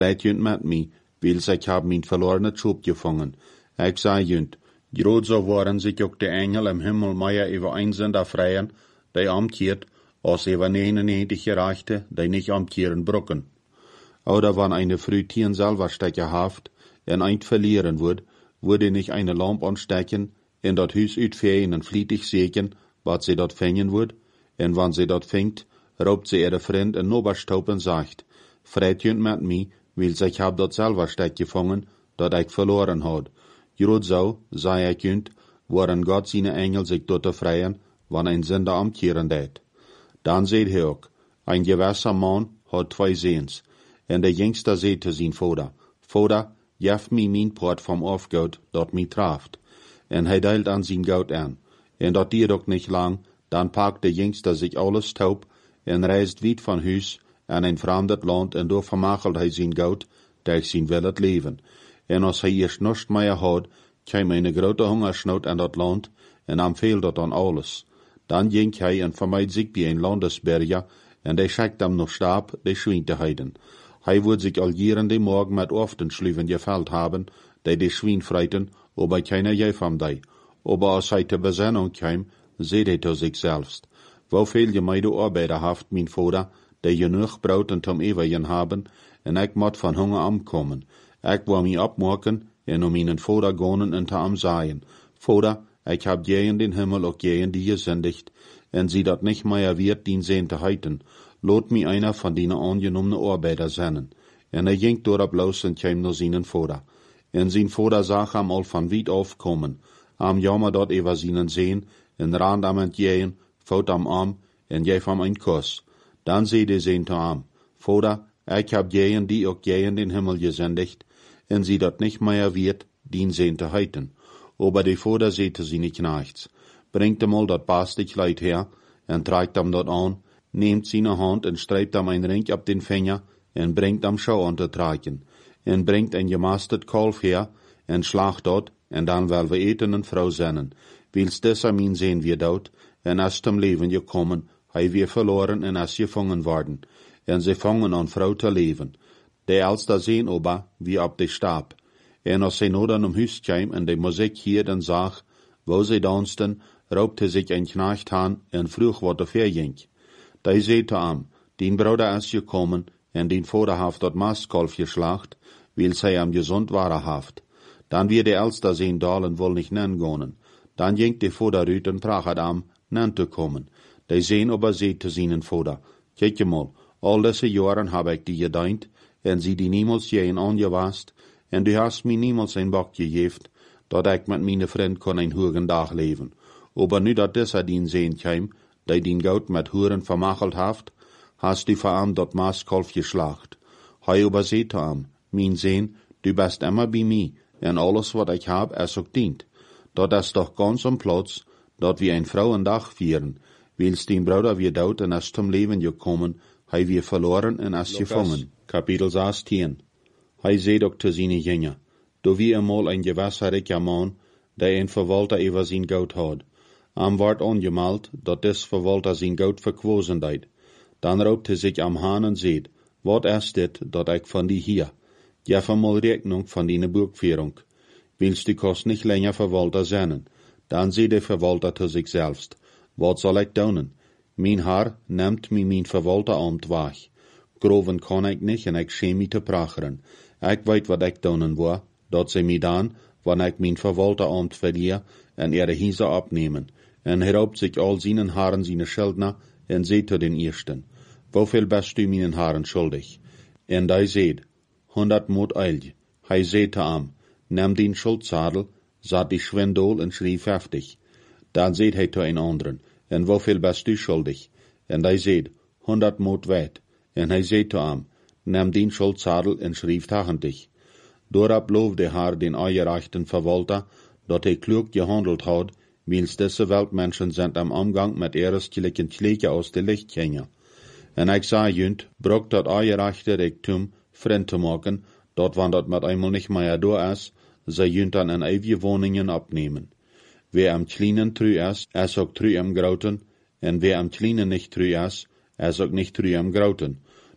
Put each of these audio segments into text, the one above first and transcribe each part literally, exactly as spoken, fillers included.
Red junt met mij, wils ik heb mijn verlorene Job gevangen. Ik zei junt, groot zo waren zich ook de engel im Himmel meer über einzelne vrijen, die amkeert, als über negenennegentig gerechte, die nicht amkeren brocken. Oder wenn eine Frau tien selber stecken haft, en ein verlieren wird, würde nicht eine Lampe anstecken, in dat Haus uitveen en vlietig seken, wat sie dort fängen wird, en wann sie dort fängt, raubt sie ihre Freund en Noberstaub en sagt, Fred junt met mij, wils ich hab dort selber steck gefangen, dat ich verloren had. Jrot so, sei ich junt, waren Gott seine Engel sich dort freien, wann ein Sünder amkehren det. Dann seht ihr auch, ein gewisser Mann hat zwei Sehens, en der jüngste seht zu sein Vater, Vater, jef mi mein Port vom Aufgaut, dort mi traft. En hij deilt an sein Gaut an. En dat diert ook nicht lang, dann packt der Jüngste sich alles taub, en reist weit von Huis, an ein fremdet Land, en door vermachelt hij sein Gaut, durch sein willet Leben. En als hij eerst nichts mehr had, kwam eine grote Hungersnood an dat Land, en am fehlt dat an alles. Dann ging hij en vermeid sich bij een Landesberger, en die schickt hem noch Stab, die Schwein te heiden. Hij wordt zich al jaren die morgen met Oftenschlüven gefällt haben, die die Schwein freiten, aber keiner gef am dei. Aber als hij te Besinnung kam, seht hij zu sich selbst. Wo viel gemeide Arbeiter haft mein Vater, die genug Brauten zum Ewigen haben, en ik moet van Hunger ankommen. Ik wil mich abmaken, en um meinen Vater gonen en te am sagen, Vater, ich hab gegen den Himmel auch gegen die gesündigt, en sie dat nicht mehr wird, dien sehen te heiten. Lot mi einer von denen angenommene Arbeiter sennen. En er ging door bloß en kwam naar seinen Vater. En sein Vater sag am al van weit aufkommen, am jammer dort über seinen sehen, en rand am entgehen, faut am arm, en geef am ein Kuss. Dann seht er sehen zu am, Vater, ich hab gegen die auch gegen den Himmel gesündigt, en sie dat nicht mehr wird, dien sehen te heiten. Aber die Vater sehte sie nicht nachts. Bringt ihm all dat Bastigleid her, en trägt am dort an, nehmt seine Hand en streibt am ein Ring ab den Finger, en bringt am Schau an te tragen, en bringt ein gemastet Kalf her, en schlacht dort, en dan wel we eten en Frau sennen. Wils des am ihn sehen wir dort, en as zum Leben gekommen, hei wir verloren en as gefangen worden, en sie fangen an Frau te leben. Der als da sehen ober, wie ab de Stab. En als sie no dan um Hüs käm, en de Musik hier den sag, wo sie dansten, raubte sich ein Knecht han, en fruch wat er verging. Da seht am, den Bruder is gekommen, en den Vater haft dat Mastkalf geschlacht, weil sei am gesund war haft. Dann wird der Elster sehen dalen wohl nicht nennen gonen. Dann ging der Vater rüt en prachet am, nen te kommen. Die sehen aber seht zu seinen Vater. Kijk mal, all diese Jahren hab ich die gedeint, en sie die niemals jeen angewast, en du hast mir niemals ein Bock gegeft, dat ich mit meine Freund kon ein hugen Tag leben. Aber nu dat dieser dien sehen käm, die den Gaut mit Huren vermachelt haft, hast du vor am dat Maaskalf geschlacht. Hei aber seht am, mein Sehn, du bist immer bei mir, en alles wat ich hab, es auch dient. Dat is doch ganz am Platz, dat wir ein Frauendach vieren, wils den Bruder wir dort en es zum Leben gekommen, hei wir verloren en es gefangen. Kapitel sechzehn. Hei seht auch zu seine Jünger, do wie einmal ein gewässeriger Mann, der ein Verwalter über sein Gaut hat. Am ward angemalt, dat des Verwalter sein Gaut verquosen deit. Dann raubte sich am Hahn und seht, wat ist dit, dat ich von die hier? Gef einmal Rechnung von deine Burgführung. Willst du kost nicht länger Verwalter sein? Dann seht der Verwalter zu sich selbst, wat soll ich tun? Mein Herr nimmt mi mein Verwalteramt weg. Groven kann ich nicht en ich schäm mich te pracheren. Ich weet wat ich tun wo, dat sie mi dann, wann ich mein Verwalteramt verliere, en ihre Hiese abnehmen. En er raubt sich all seinen Haaren seine Schildner, en seht zu den Ersten, wofür bist du meinen Haaren schuldig? En dei seht, hundert Mut eil, hei seht am, nimm den Schuldzadel, sat die Schwindol en schrief heftig. Dann seht hei zu ein anderen, en wofür bist du schuldig? En dei seht, hundert Mut weit, en hei seht am, nimm den Schuldzadel en schrief tachendig. Dorab loof de haar den eierrechten Verwalter, dat hij klug gehandelt hat, wils diese Weltmenschen sind am Umgang mit ehrestlichen Schläge aus de Lichtgänger. En ik zei junt, brok dat eierrechte Rektum vriend te maken, dat wann dat met einmal nicht mehr door is, ze junt dan in ewige Wohnungen abnehmen. Wer am Kleinen trü is, is ook trü am Grauten, en wer am Kleinen nicht trü is, is ook nicht trü am Grauten.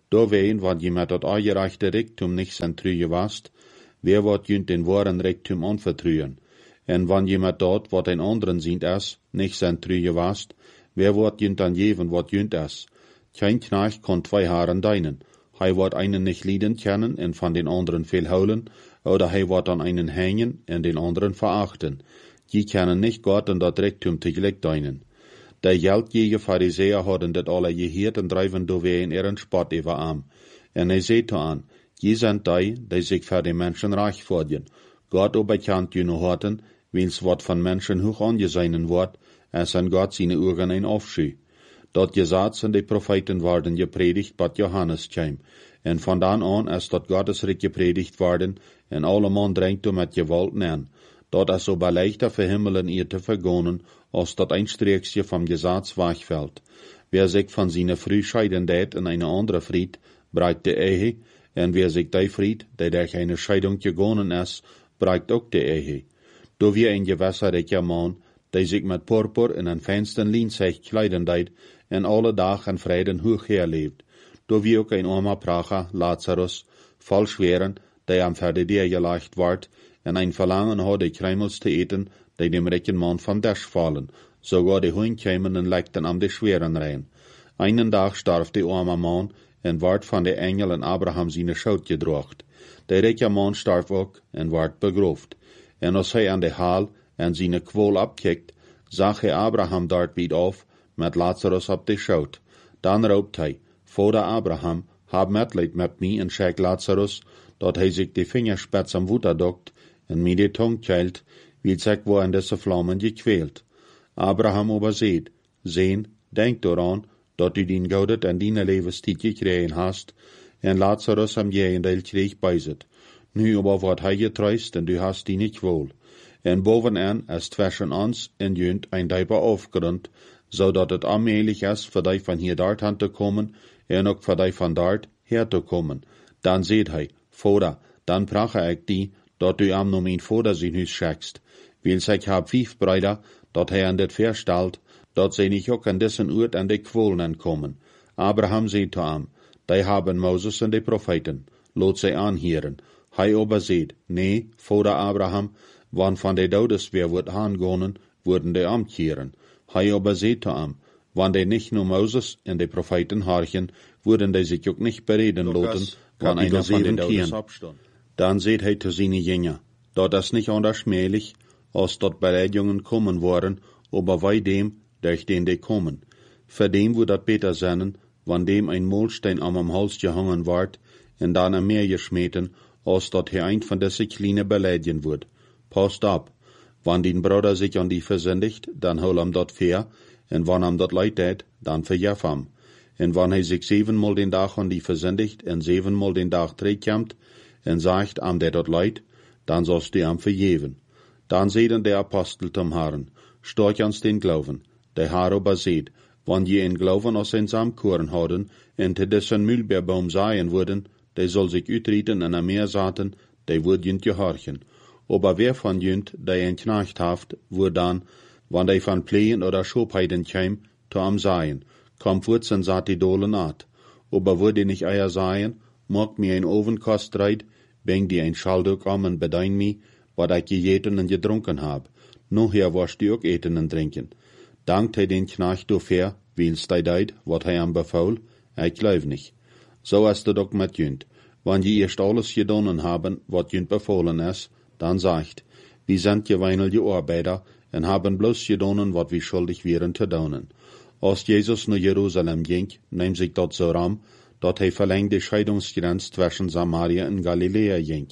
Da ween, wann jemand dat aangereichte Rektum nicht sein Trüge wast, wer wird jünt den wahren Rektum anvertrühen? En wann jemand dort, wat ein anderen sint es, nicht sein Trüge wast, wer wird jünt dann jeven, wat jünt es? Kein Knecht kann zwei Haaren deinen. Hij wird einen nicht lieben kennen en van den anderen viel holen, oder hij wird an einen hängen en den anderen verachten. Die kennen nicht Gott und dat Rektum tegelijk deinen. Der geldgierige Pharisäer hadden dat alle geheerd en drijven doorwee in ihren Spott über arm. En hij zei to aan, je sind die, die sich für die Menschen reich vordienen. Gott oberkannt jene horten, wils wat von Menschen hoch angesehen wordt, es an Gott seine Augen ein Aufscheu. Dat Gesetz und die Propheten worden gepredigt, bat Johannes käm. En von dann an ist dat Gottesrecht gepredigt worden, en alle man drängt um mit Gewalt nähen. Dat es aber leichter für Himmelen ihr zu vergonnen, als dat ein Streckje vom Gesetz wegfällt. Wer sich von seiner Früh scheiden dät in eine andere Fried, breikt die Ehe, en wer sich die Fried, der durch eine Scheidung gegonnen ist, breikt auch die Ehe. Do wie ein gewässeriger Mann, der sich mit Purpur in ein feinsten Linsech kleiden deit, en alle Tag in Frieden hoch herlebt. Do wie auch ein armer Pracher, Lazarus, voll Schweren, der am Verdedir gelegt ward, en ein Verlangen hat, die Kremels zu eten, die dem reichen Mann vom Dasch fallen, sogar die Hund kämen und legten am die Schweren rein. Einen Tag starb der arme Mann, en ward von der Engel in Abraham seine Schuld gedrocht. Der reiche Mann starb auch, en ward begroft. En als hij an de Haal en seine Quol abkickt, zag hij Abraham dort wieder auf, mit Lazarus op de Schoot. Dan roept hij, Vater Abraham, hab Mitleid mit mir en schick Lazarus, dat hij sich die Fingerspitz am Wutter dockt, en mir die Tung keilt, wie sich wo in diese Flammen gequält. Abraham aber seht, sehen, denk daran, dat du din Gaudet en dine Lebenstiet gekregen hast, en Lazarus am Jehendeel kreeg bijzet. Nu aber wordt hij getreust, en du hast die nicht wohl. En bovenaan is zwischen ons en junt ein Deiber aufgerund, zodat het allmählich is voor die van hier dort aan te komen, en ook voor die van dort her te komen. Dan seht hij, Vater, dan prache ik die, dat du am no mijn Vater zijn huis schickst. Wils ik hab vijf Brüder, dat hij an dit verstalt, dat zij niet ook an dessen Ort an de Quolen kommen. Abraham seht to am, die haben Moses en de Propheten, lot zij anhören. Hij aber seht, nee, Vater Abraham, wann van de Dodes wer wordt aangonen, worden de amkehren. Hij aber seht to am, wann de nicht nur Moses en de Propheten harchen, würden de sich ook nicht bereden loten, wann einer von den Tieren. Dann seht hij zu seine Jünger, dat es nicht anders schmählich, als dort Beleidigungen kommen worden, aber wei dem, durch den de kommen. Für dem wird dat beter sennen, wann dem ein Mohlstein am Hals gehangen ward, en dann am Meer geschmeten, als dat hij ein von desse kleine beleidigen wird. Passt ab, wann den Bruder sich an die versündigt, dann hol am dort fair, en wann am dort leid tät, dann verjaf am. En wann hij sich siebenmal den Tag an die versündigt, en siebenmal den Tag terugkomt, en sagt am der dort leid, dann sollst du am verjeven. Dann sehen der Apostel zum Herrn, storch ans den Glauben. Der Herr aber seht, wann je in Glauben aus den Samkuren hadden, en te dessen Mühlbeerbaum saaien würden, der soll sich utrieten en am Meer saten, der würd jünt gehorchen. Aber wer von jünt, der ein Knecht haft, würd dann, wann der von Plehen oder Schobheiden käm, to am saaien, kommt wurzen saat die Dole naht. Aber würd ihr nicht eier saaien, mag mir ein Ovenkost reit, bring die ein Schalduk am en bedein mi, wat ich gejeten en gedrunken hab. Noher warst du ook eten en drinken. Dankt hij den Knecht do fair, wils dei deit, wat hij am befaul, ich glaub nicht. So ist es doch mit jünt. Wann je erst alles gedonnen haben, wat jünt befohlen is, dann sagt, wir sind geweinlige Arbeiter en haben bloß gedonnen, wat wir schuldig wären zu donen. Als Jesus nach Jerusalem ging, nahm sich dort so ram, dat hij verlängd die Scheidungsgrenz zwischen Samaria und Galiläa ging.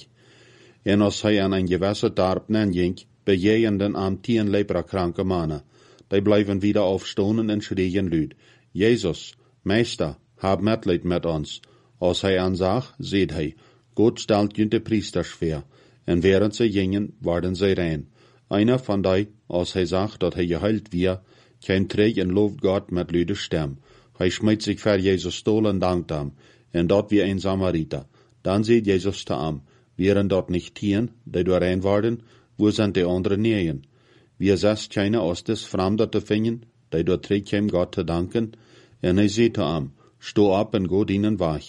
En als hij an ein Gewässer darb ging, bejehenden am tien leprakranke Mannen. Die bleiben wieder aufstonen en schrien lüd, Jesus, Meister, hab Mitleid mit uns. Als hij ansag, seht hij, Gott stellt jünt de Priester schwer, en während sie gingen, waren sie rein. Einer von die, als hij sagt, dat hij geheilt wir, käm träg en lobt Gott mit lüde Stimm. Hij schmeidt sich für Jesus stol en dankt am, en dort wie ein Samariter. Dann seht Jesus zu am, wären dort nicht Tieren, die da rein waren, wo sind die anderen nähen? Wir sest keine aus des Fremder zu finden, die dort träg käm Gott zu danken, en hij seht zu am, sto ab en go dienen wach.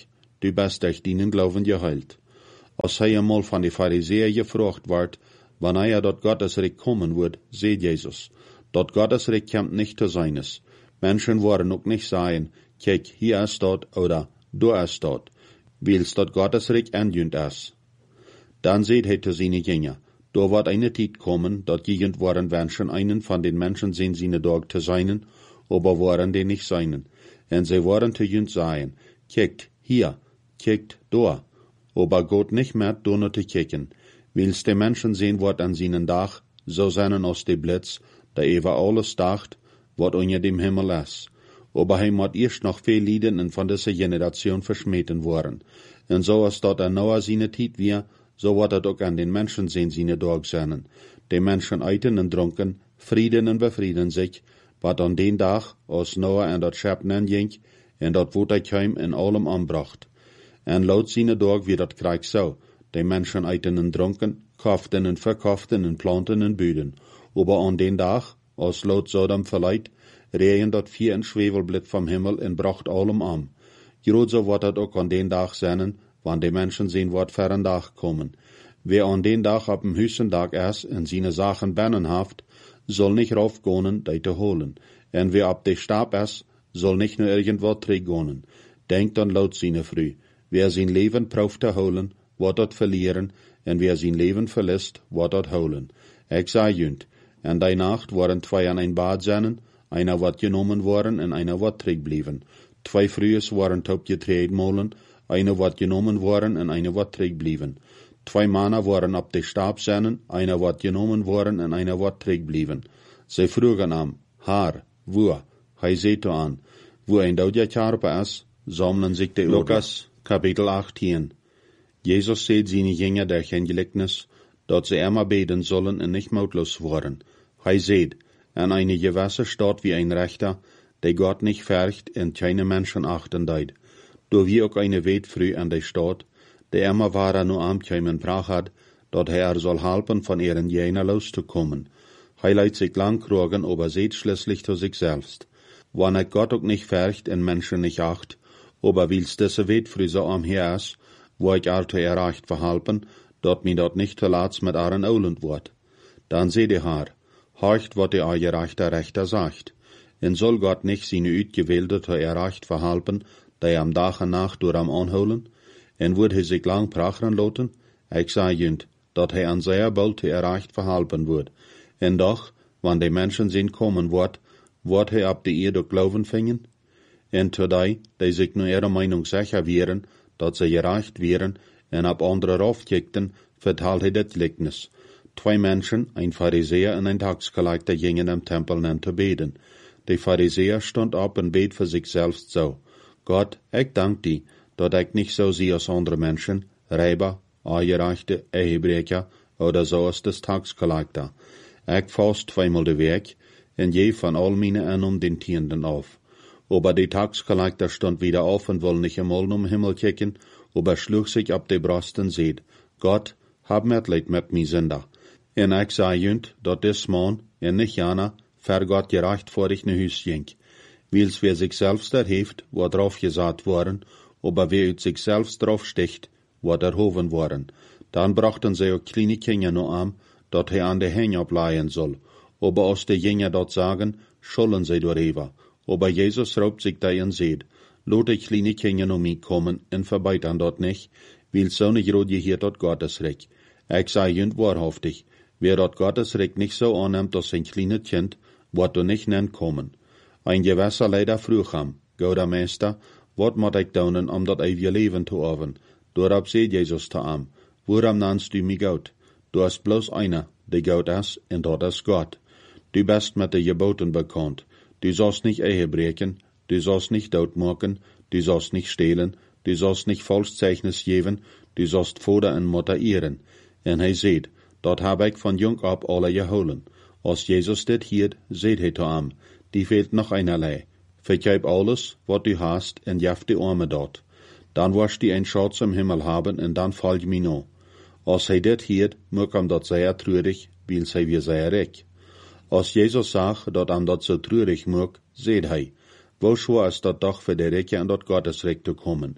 du bist durch deinen Glauben geheilt. Als hij einmal von den Pharisäern gefragt ward, wann er dort Gottesreich kommen wird, seht Jesus, dort Gottesreich kommt nicht zu seines. Menschen wollen auch nicht sagen, kijk, hier ist dort oder du ist dort, weil's dort Gottesreich angehend ist. Dann seht er zu seine Jünger, da wird eine Zeit kommen, dort gegend waren Menschen einen von den Menschen sehen seine Tag zu seinen, aber waren die nicht seinen. Und sie waren zu jünd sagen, kijkt hier, kijkt da, aber Gott nicht mehr da nur zu kicken. Weil's die Menschen sehen wird an seinen Dach, so seinen aus dem Blitz, der über alles dacht, wat unter dem Himmel ist. Aber hij moet erst noch viel Lieden und von dieser Generation verschmeten worden. Und so ist dort ein neuer seine Zeit wir, so wird es auch an den Menschen sehen seine Tag sein. Die Menschen eiten und trunken, frieden und befrieden sich, wat an den Tag aus Noah an dort Schöpfen ging, und dort wo er kam in allem anbracht. Und laut seine Tag wird dort Krieg so, die Menschen eiten und trunken, kauften und verkauften und planten und büden. Aber an den Tag, als laut Sodom verleiht, regen dort vier ein Schwefelblit vom Himmel und bracht allem an. Gerade so wird das auch an den Tag sein, wann die Menschen sehen, wat für ein Tag kommen. Wer an den Tag ab dem höchsten Tag ist und seine Sachen bannen haft, soll nicht raufgehen, die zu holen. Und wer ab de Stab ist, soll nicht nur irgendwo trägehen. Denkt an laut seine Früh. Wer sein Leben prüft zu holen, wird dort verlieren, und wer sein Leben verlässt, wird dort holen. Ich sag jünd, und die Nacht waren zwei an ein Bad seinen, einer wird genommen worden und einer wird zurückblieben. Zwei Frühes waren taub getreten molen, einer wird genommen worden und einer wird zurückblieben. Zwei Männer waren ab de Stab seinen, einer wird genommen worden und einer wird zurückblieben. Sie frugen am, Haar, wo? Hij seht an, wo ein Daudja Karpe ist, sammeln sich die Lukas, Kapitel achtzehn. Jesus seht seine Jünger durch ein Gleichnis, dort sie immer beten sollen und nicht mutlos worden. Hij seht, an eine gewisse Stadt wie ein Rechter, der Gott nicht färcht und keine Menschen achten deit. Do wie auch eine Weit früh an der Stadt, der immer war er nur am Kämen brach hat, dort er soll helfen, von ihren Jener loszukommen. Hij leidt sich lang krogen, aber seht schließlich zu sich selbst. Wann er Gott auch nicht färcht und Menschen nicht acht, aber wils diese Weit früh so am her ist, wo ich er zu erreicht verhalten, dort mir dort nicht verlatz mit aren Auland wird. Dann seht ihr haar, horcht, wat der gerechter Rechter sagt. Und soll Gott nicht seine Utgewählte zu erreicht verhalten, die am Tag und Nacht durch am anholen? Und wird er sich lang prachen lassen? Ich sag jünd, dat er an sehr bald zu erreicht verhalten wird. Und doch, wann die Menschen sehen kommen wird, wird er ab die Erde Glauben fingen? Und zu die, die sich nur ihrer Meinung sicher wären, dat sie gereicht wären, und ab andere raufkickten, verteilt er das Gleichnis. Zwei Menschen, ein Pharisäer und ein Taxkollector, gingen am Tempel an zu beten. Der Pharisäer stand ab und bet für sich selbst so: Gott, ich dank dir, dat ich nicht so sehe als andere Menschen, Räuber, Angereichte, Ehebrecher oder so als das Taxkollector. Ich fast zweimal den Weg, und je von all meine Annum den Tierenden auf. Aber der Taxkollector stand wieder auf und wollte nicht einmal um Himmel kicken, aber schlug sich ab die Brust und seht: Gott, hab Mitleid mit mir Sünder. Und ich sag jünd, dat des Mann, und nicht jana, ver Gott gerecht vor ich ne Hüs ging. Weil's wer sich selbst erhebt, wird drauf gesagt worden, aber wer ut sich selbst drauf sticht, wird erhoben worden. Dann brachten sie auch kleine Kinder noch an, dat er an der Hänge ableihen soll. Aber aus der Jünger dort sagen, schollen sie darüber. Aber Jesus raubt sich da und seht: Lot die kleine Kinder noch mich kommen und verbeitan dort nicht, weil so nicht rot je hier dort Gottesreich. Ich sag jünd wahrhaftig, wer dort Gottesreich nicht so annimmt als ein kleines Kind, wird du nicht nen kommen. Ein gewisser leider früh kam, gauder Meister, wat moet ich daunen, um dat ewige Leben zu haben? Dorab seht Jesus zu am: Woran nennst du mich Gott? Du hast bloß einer, der Gott ist, und dort ist Gott. Du bist mit den Geboten bekannt. Du sollst nicht Ehe brechen, du sollst nicht Tod machen, du sollst nicht stehlen, du sollst nicht Falschzeugnis geben, du sollst Vater und Mutter ehren. Und er seht, dort hab ich von jung ab alle geholen. Als Jesus dit hielt, seht he zu am: Die fehlt noch einerlei. Vergib alles, wat du hast, und jaff die Arme dort. Dann wirst du ein Schatz im Himmel haben, und dann folg mir no. Als hij dit hielt, mocht am dat sehr treurig, weil sei wir sehr reich. Als Jesus sagt, dat am dat so treurig mocht, seht hij: Wo schwer ist dat doch für die Reiche an dat Gottesreich zu kommen?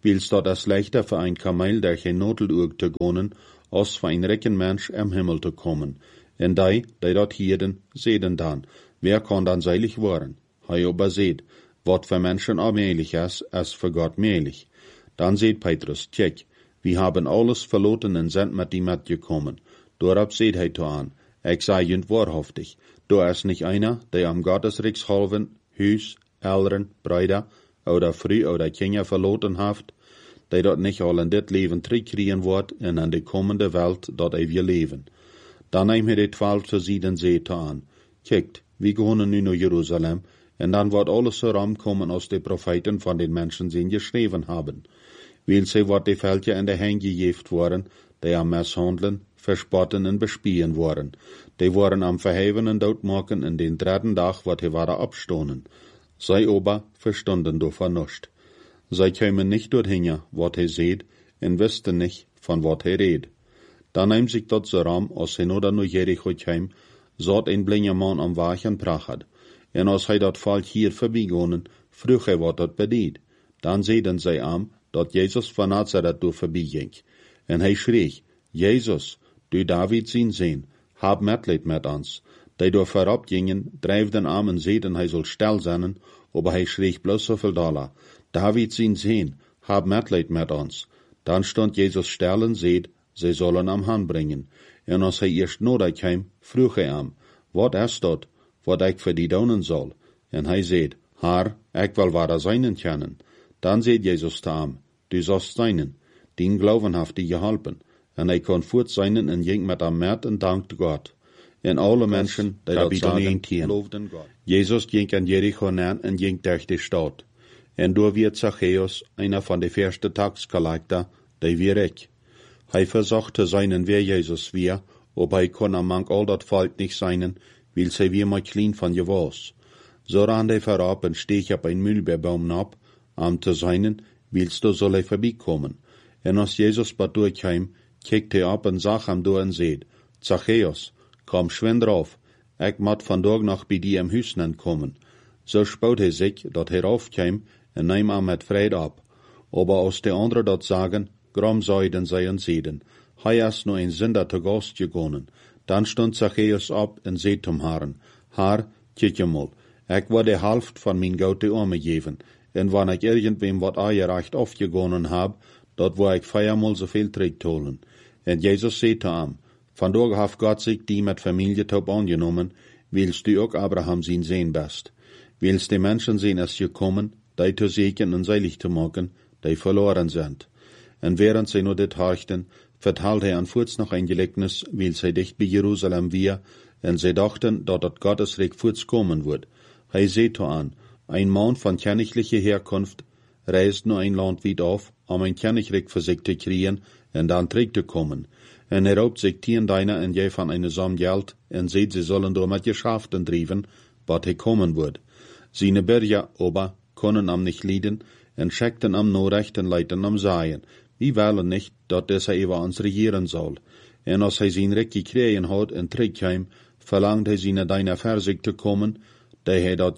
Wils dat es leichter für ein Kamel der geen Noteluur te gonen, als für ein recken Mensch am Himmel te kommen. En die, die dat hierden, seden dan, wer kann dan seilig worden? Hij aber seht, wat für Menschen allmählich is, as für Gott mählich. Dann seht Petrus, tjek, wir haben alles verloren en sind mit die mitgekommen. Dorab seht hij to an, ik sei jünd wahrhaftig, da is nicht einer, der am Gottesrichs halven, Hüs, Eltern, Brüder, oder Früh oder Kinder verloren haft, der dort nicht al in dit Leben terugkriegen wordt en an de kommende Welt dat er wir leben. Dan neem hij de twaalf te zieden zete aan. Kijkt, we gaan nu naar Jeruzalem, en dan wordt alles zo ramkomen als de profeten van den Menschen zijn geschreven hebben. Wil ze wordt de veldje in de hand gegeven worden, die am mishandelen, verspotten en bespieden worden. Die worden am verheven en doodmaken in den dritten dag wat hij waren abstonen. Zij ober verstonden daarvan nicht. Zij kwamen nicht dorthin, wat hij seht, en wisten nicht, van wat hij reed. Dan neemt zich dat zo ram, als hij noda naar Jericho kwam, zat een blinde man am Weg en prachad. En als hij dat valt hier voorbijgonen, vroeg hij wat dat bedeed. Dan zeiden zij aan, dat Jezus van Nazareth door voorbijging. En hij schreef, Jezus, du David zijn zin, hab medleid met ons. Die door voorop gingen, drijfden aan en zeiden hij zal stil zijn, aber hij schreef bloos zoveel dollar. David zijn zin, hab medleid met ons. Dan stond Jezus stil en zeid, zij zullen am hand brengen. En als hij eerst nodig kwam, vroeg hij hem, wat is dat, wat ik voor die doen zal? En hij zei, Haar, ik wil waar zijnen kennen. Dan zei Jezus te hem, du zast zijnen, dien geloven heeft die geholpen. En hij kon voort zijnen en ging met hem met en dankte God. En alle mensen, die dat zagen, geloofden God. Jezus ging aan Jericho aan en ging durch de stad. En door werd Zacchaeus, einer van de eerste taxcollector, die weer ik. Hij verzochte seinen wer Jesus weer, ob hij kon amang al dat volk nicht seinen, wil zij weer maar klein van je was. So ran hij voorop en steeg op een Mühlbeerbaum ab, am te seinen, willst du soll hij voorbijkomen. En als Jezus bad durchkwam, kijkt hij op en zag hem door en zeid, Zacchaeus, kom schwind drauf, ik moet vandaag nog bij die im Hüsnen komen. So spoot hij zich, dat hij raufkwam, en neem hem met vrede op. Aber als de anderen dat zagen, grom zeiden zij en zeiden, hij is nu een zinder te gast gegonen. Dan stond Zacchaeus op en zei zum Herrn, Herr, kijk je mal, ik wil de helft van mijn gouden arme geven, en wanneer ik irgendwem wat aangerecht afgegonen heb, dat wil ik viermal zoveel terugtolen. En Jezus zei te hem, vandaag heeft God zich die met familie top aangenomen, willst du ook Abraham zijn zijn best. Willst die Menschen zijn als gekommen, die te zeken en seilig te maken, die verloren zijn. En während zij nur dit horchten, vertelde hij aan voets nog een gelijkenis, weil zij dicht bij Jeruzalem weer, en zij dachten, dat het Gottesreich voets komen wordt. Hij zei to aan, een man van königliche Herkunft reist nur ein Land weit auf, um ein Königreich für sich zu kriegen en dan terug te komen. En er raubt sich tien deiner en jij van eine Som Geld, en seht, sie sollen door met Geschäften drijven, wat hij komen wordt. Seine Bürger aber können am nicht lieden, en scheckten am Norrechten leiten am Seien. Wir wollen nicht, dat dieser über uns regieren soll. En als hij zijn Recht gekregen hat en terugkwam, verlangt hij seine deiner Versicht te komen, die hij dat,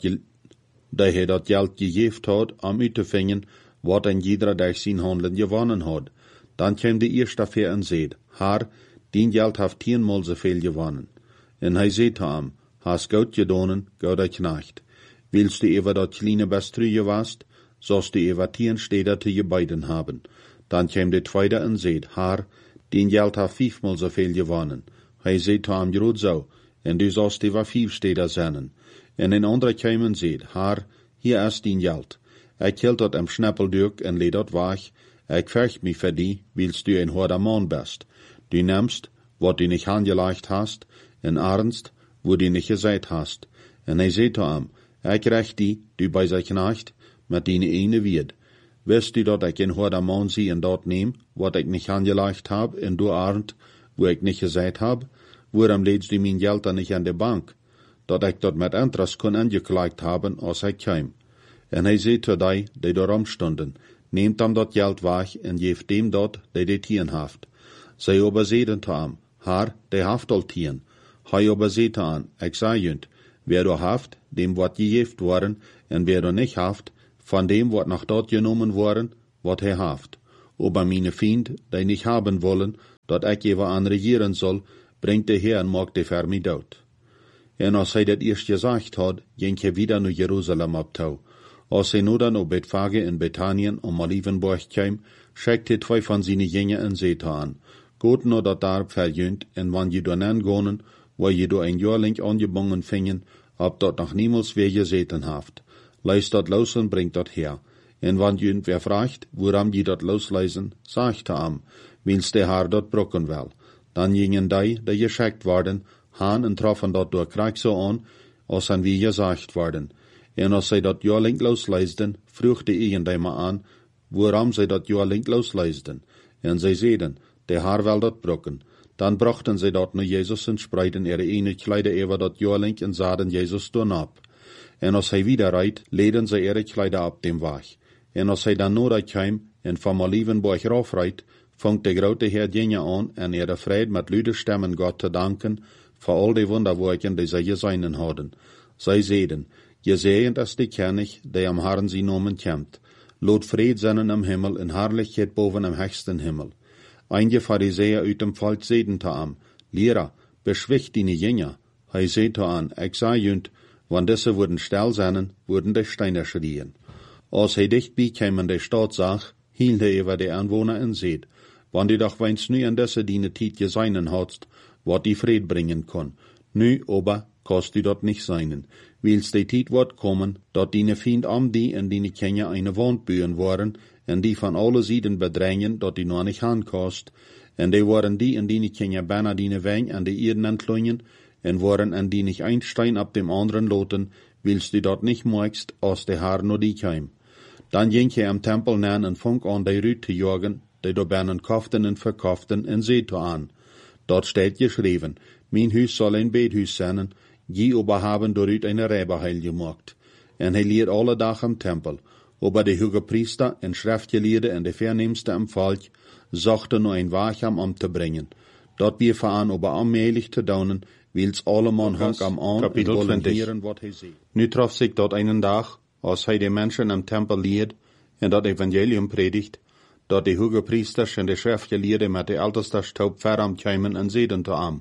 die hij dat Geld gegeven hat, am uit te vingen, wat en jeder durch zijn handelen gewonnen hat. Dan kwam de eerste ver en zeid, Herr, dien Geld heeft tienmal zoveel gewonnen. En hij zei te hem, hast goed gedonen, goede knecht. Willst du über dat kleine Bestrüge warst, sollst du über tien Städte te gebeiden haben. Dan kwam de tweede en zeid, Herr, dien Geld heeft vijfmal zoveel gewonnen. Hij zei te hem, groot zo, en du sollst über vijf Städte zijn. En een andere kwam en zeid, Herr, hier is dien Geld. Ik hield dat am Schnappelduik en leed dat weg. Ik vecht mich voor die, willst du een harder man best. Du nimmst, wat du nicht angelegt hast, en ernst, wo du nicht gesagt hast. En hij zei te hem, ik recht die, du bij zijn knecht, met die ene wied. Wist du dat ik een harder man zie en dat neem, wat ik nicht angelegt heb, en du arnt, wo ik nicht gesagt heb? Waarom leedst du mijn geld dan niet aan de bank? Dat ik dat met interest kon aangeklaagd hebben als ik kwam. En hij zei te die, die daarom stonden, neemt hem dat geld weg en geeft dem dat, die die tien heeft. Zij aber zeiden te hem, Herr, die heeft al tien. Hij aber zei te hem, ik zei junt, wer du heeft, dem wordt gegeven worden, en wer du nicht heeft, van dem wordt nog dat genomen worden, wat hij haft. Aber meine Fiend, die nicht haben wollen, dat ik even aan regieren soll, bringt de Heer en maakt de ver mij dood. En als hij dat eerst gezegd had, ging hij wieder naar Jeruzalem op toe. Als hij nu dan op Bethphage in Bethanien om Olivenborg kwam, schickt hij twee van zijn jingen en zet aan. Goed nou dat daar verjunt, en wanneer je dan aangonen, waar je door een jaarling aangebongen vingen, ob dat nog niemals weer gezeten haft. Leist dat los en bringt dat her. En wanneer je wer vraagt, waarom je dat losleisen, sagt er am, wils de haar dat brokken wel. Dan gingen die, die geschickt worden, haan en troffen dat door krijg zo aan, als aan wie gezegd worden. En als zij dat jaarling losleisden, vroeg de eigenaar aan, waarom zij dat jaarling losleisden. En zij zeiden, de haar wel dat brokken. Dan brachten zij dat naar Jezus en spreiden ihre ene Kleider over dat jaarling en zaden Jezus toen ab. En als hij wieder rijdt, leden zij ihre Kleider op dem weg. En als hij dan nodig kwam en van Olivenborg raufrijdt, vangt de grote Heer dingen aan en ihre vrede met luide stemmen God te danken, voor al die wonderwerken die zij gezien hadden. Zij zeiden, gezegend is de König, die am Herrn zijn namen kämmt. Lot vrede zijn am Himmel en herrlichkeit boven am höchsten Himmel. Einige Pharisäer uit dem Volk zeiden te am, Lehrer, beschwicht die Jünger. Hij zei te an, ik zei junt, wann diese würden still sein, würden die Steine schrien. Als hij dichtbij kwam in de stad zag, hield hij über de Anwohner en zeid, wann die doch weins nu an diese diene Tiet geseinen hadst, wat die Fried bringen kon. Nu, aber, kost die dort nicht seinen. Wils die Tiet wird kommen, dat die Fiend am die en die Kinder eine Wand bühen waren, en die van alle Sieden bedrängen, dat die noch nicht aankost, en die waren die en die Kinder bijna die Wein an die Erden entlungen, en waren en die nicht ein Stein ab dem anderen loten, wils die dort nicht moigst, als de haar no die keim. Dan ging hij am Tempel nan en funk an die Rüt te jagen, die do binnen koften en verkoften en zeete aan. Dort steht geschreven, mijn huis soll ein Bethuis sein, je aber haben doorut eine Räberheil gemacht. En hij leert alle dag am Tempel, aber de hoge Priester en Schriftgeleerde en de Vernimmste am Volk zochten nur ein Wacham am te brengen. Dort wir veraan aber allmählich te daunen, wils alle man hang am an Kapitel en wollen twintig. heren wat hij zei. Nu trof zich dort einen dag, als hij de mensen am Tempel leert en dat Evangelium predigt, dat de hoge Priesters en de Schriftgeleerde met de älteste Staub veram kwamen en zeiden te am.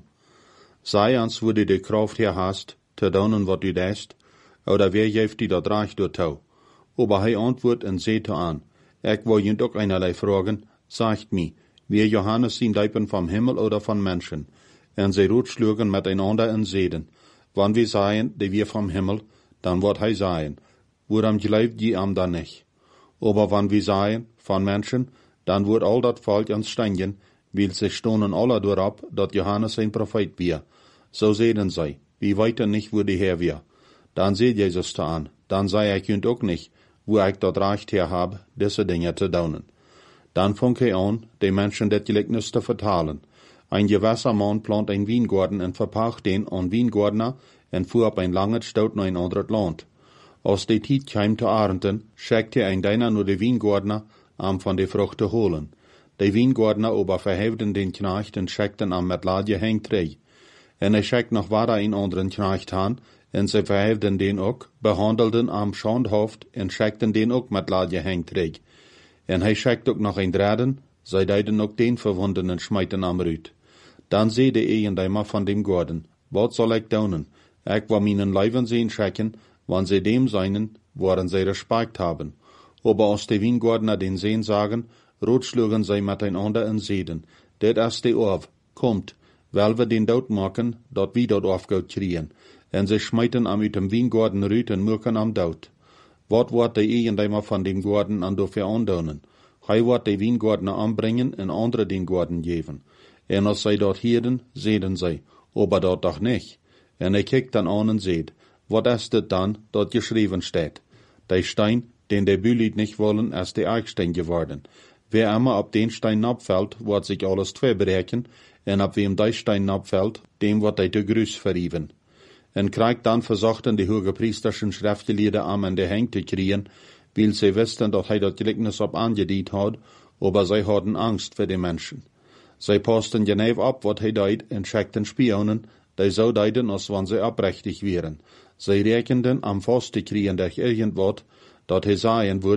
Sei ans wo du de Kraft her hast, te daunen wat du deist, oder wer geeft die dat reich door tau. Aber hij antwoordt en zei te aan, ik wil je ook einerlei vragen, sagt mi, wie Johannes zien dijpen vom Himmel oder von Menschen. En zij rotschlugen miteinander en zeiden, wann wir seien, die wir vom Himmel, dann wird hij seien, woran glaubt je am dan nicht. Aber wann wir seien, von Menschen, dann wird all dat Volk ans Steinigen, weil sie stonen alle durab, dat Johannes ein Prophet wir. So zeiden zij, wie weiter nicht, wo die Herr wir. Dan seht Jesus da an, dan sei ich junt auch nicht, wo ich dort recht her hab, diese Dinge zu daunen. Dan fang hij an, die Menschen det Gleichnis zu vertalen. Ein gewisser Mann plant ein Weingarten en verpacht den an Weingardner en fuhr op ein langes Stout naar ein anderes Land. Als die Tiet kwam te Arenden, schickte ein deiner nur de Weingardner, am von de Frucht te holen. De Weingardner aber verheften den Knecht en schickten am met Ladje hengtrei. En hij schickt noch weiter een anderen Knecht aan, en ze verheften den ook, behandelden am Schandhoft en schickten den ook met Ladje hengtrei. En hij schickt ook nog een dreden, zij deiden ook den verwundenen schmeiten am Rüt. Dan zei de eigenaar van dem Garten, wat zal ik doen? Ik wil mijn Leiben sehen schicken, wann sie dem seinen, woran sie Respekt haben. Aber als die Weingardner den Sehen sagen, rotschlugen sie miteinander en zeiden, dit is de Orf, kommt, weil wir den dood machen, dat wie dat aufgeut kriegen. En sie schmeiten am uit dem Weingarten Rüt en mürken am dood. Wat wordt de eigenaar van dem Garten an dafür andonen? Hij wordt de Weingardner anbringen en andere den Garten geven. En als zij dort hielden, zeiden zij, aber dort doch nicht. En hij kijkt dan an en zeid, wat is dit dan, dat geschreven steht? Der Stein, den der Bühlied nicht wollen, ist der Eichstein geworden. Wer immer ab den Stein abfällt, wird sich alles zwei brechen, en ab wem der Stein abfällt, dem wird er der Grüß verrieben. En kriegt dann versuchten die hogepriesterschen Schriftgelehrten am an der Hänge zu kriegen, weil sie wussten, dass er das Gleichnis ab angedient hat, aber sie hatten Angst für die Menschen. Sie passten genau ab, was er deut, en schickten Spionen, die so deuten, als wenn sie abrechtig wären. Sie rechneten am Fast zu kriegen durch irgendwas, dat er sagen wird,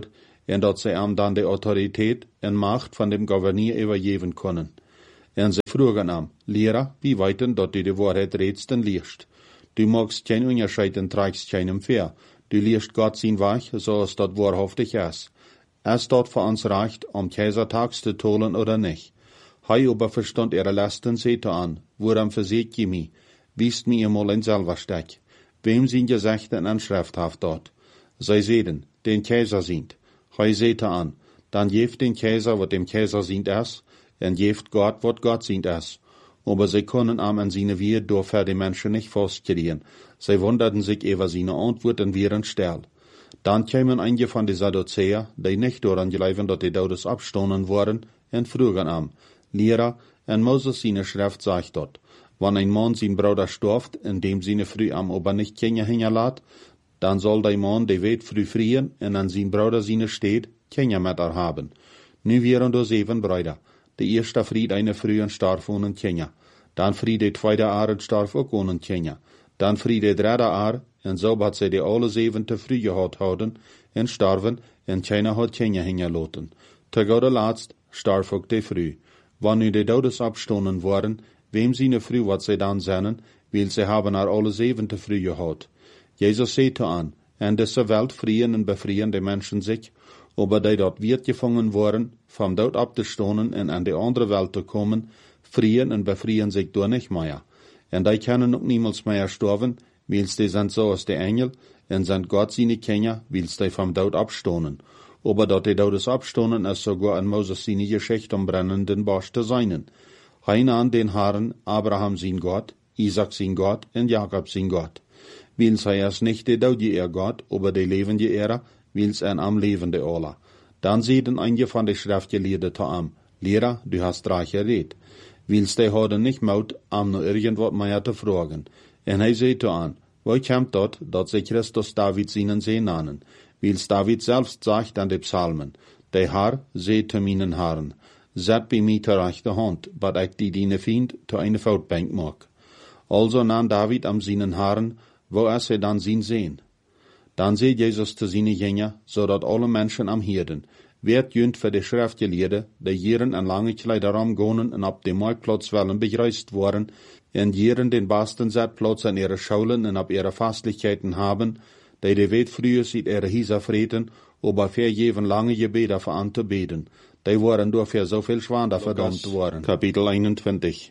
en dat sie ihm dann die Autorität en Macht von dem Gouverneur übergeben können. En sie fragen ihm, Lehrer, wie weiten dat du die Wahrheit redst en liest? Du magst kein Unterscheid en trägst keinem Fehr. Du liest Gott sein Weg, so als dat wahrhaftig ist. Es dort für uns reicht, um Kaisertags zu tollen oder nicht. Hei aber verstand ihre Lasten sehte an, woran verseht je mi, wiest mir einmal ein selber Steck. Wem sind Gesächte in Schrifthaft dort? Sei sehen, den Kaiser sind. Hei sehte an, dann jeft den Kaiser, wat dem Kaiser sind es, en jeft Gott, wat Gott sind es. Aber sie können am an seine Wehe durch die Menschen nicht festkriegen. Sie wunderten sich über seine Antworten wären still. Dann kämen einige von den Sadduzäer, die nicht daran glauben, dass die Todes abstoßen worden, und fragen am, Lehrer, en Moses seine Schrift sagt dort, wenn ein Mann sein Bruder stirbt, indem seine Früh am Ober nicht Kinder hinterlässt, dann soll der Mann die Welt früh frieren und an sein Bruder seine steht, Kinder mit er haben. Nu wären da sieben Brüder. Der erste Fried eine Früh und starb ohne Kinder. Dann Fried der zweite Jahr und starb auch ohne Kinder. Dann Fried der dritte Jahr, und so hat sie die alle sieben te früh gehad houden, und starven, und keiner hat Kinder hingelaten. Te gode Letzt starb auch die Früh. Wann nu die Todes abstoßen worden, wem seine Früh wat sie dann sennen, weil sie haben er alle sieben te früh gehad. Jesus sagte an, in dieser Welt frieren und befrieren die Menschen sich, aber die dort wird gefangen worden, vom Tod abzustoßen und an die andere Welt zu kommen, frieren und befrieren sich durch nicht mehr. Und die können auch niemals mehr sterben, weil die sind so als die Engel, und sind Gott seine Kinder, weil die vom Tod abstoßen. Aber dort die Todes abstoßen ist sogar in Moses seine Geschichte am brennenden Bosch zu sein. Heine an den Herren, Abraham sein Gott, Isaac sein Gott und Jakob sein Gott. Weil sei es nicht die Tod ihr Gott, aber die lebende Ehre, weil es ein am lebende Allah. Dann sehen einige von den Schriftgelehrten zu ihm, Lehrer, du hast reich geredet. Weil die haben nicht Mut, am noch irgendwas mehr zu fragen. Und er sagte an, wo kommt dort, dass sie Christus David seinen Sehen nennen? Weil David selbst sagt an den Psalmen, der Herr seht zu meinen Herren, set bei mir zur rechten Hand, bat ich die deine Feind zu eine Fautbank mag. Also nahm David am seinen Herren, wo er sie dann sehen sehen. Dann sieht Jesus zu seinen Jüngern, so dat alle Menschen am Hirden, wird jünd für die Schriftgelehrten, die jieren en lange Kleider amgonen und ab dem Marktplatz wollen begrüßt worden, und jieren den besten Zeitplatz an ihre Schulen und ab ihre Fastlichkeiten haben, die die Welt früher sieht ihre Hieser freten, aber für jeden lange Gebete für an zu beten. Die waren dafür so viel Schwander verdammt worden. Kapitel einundzwanzig.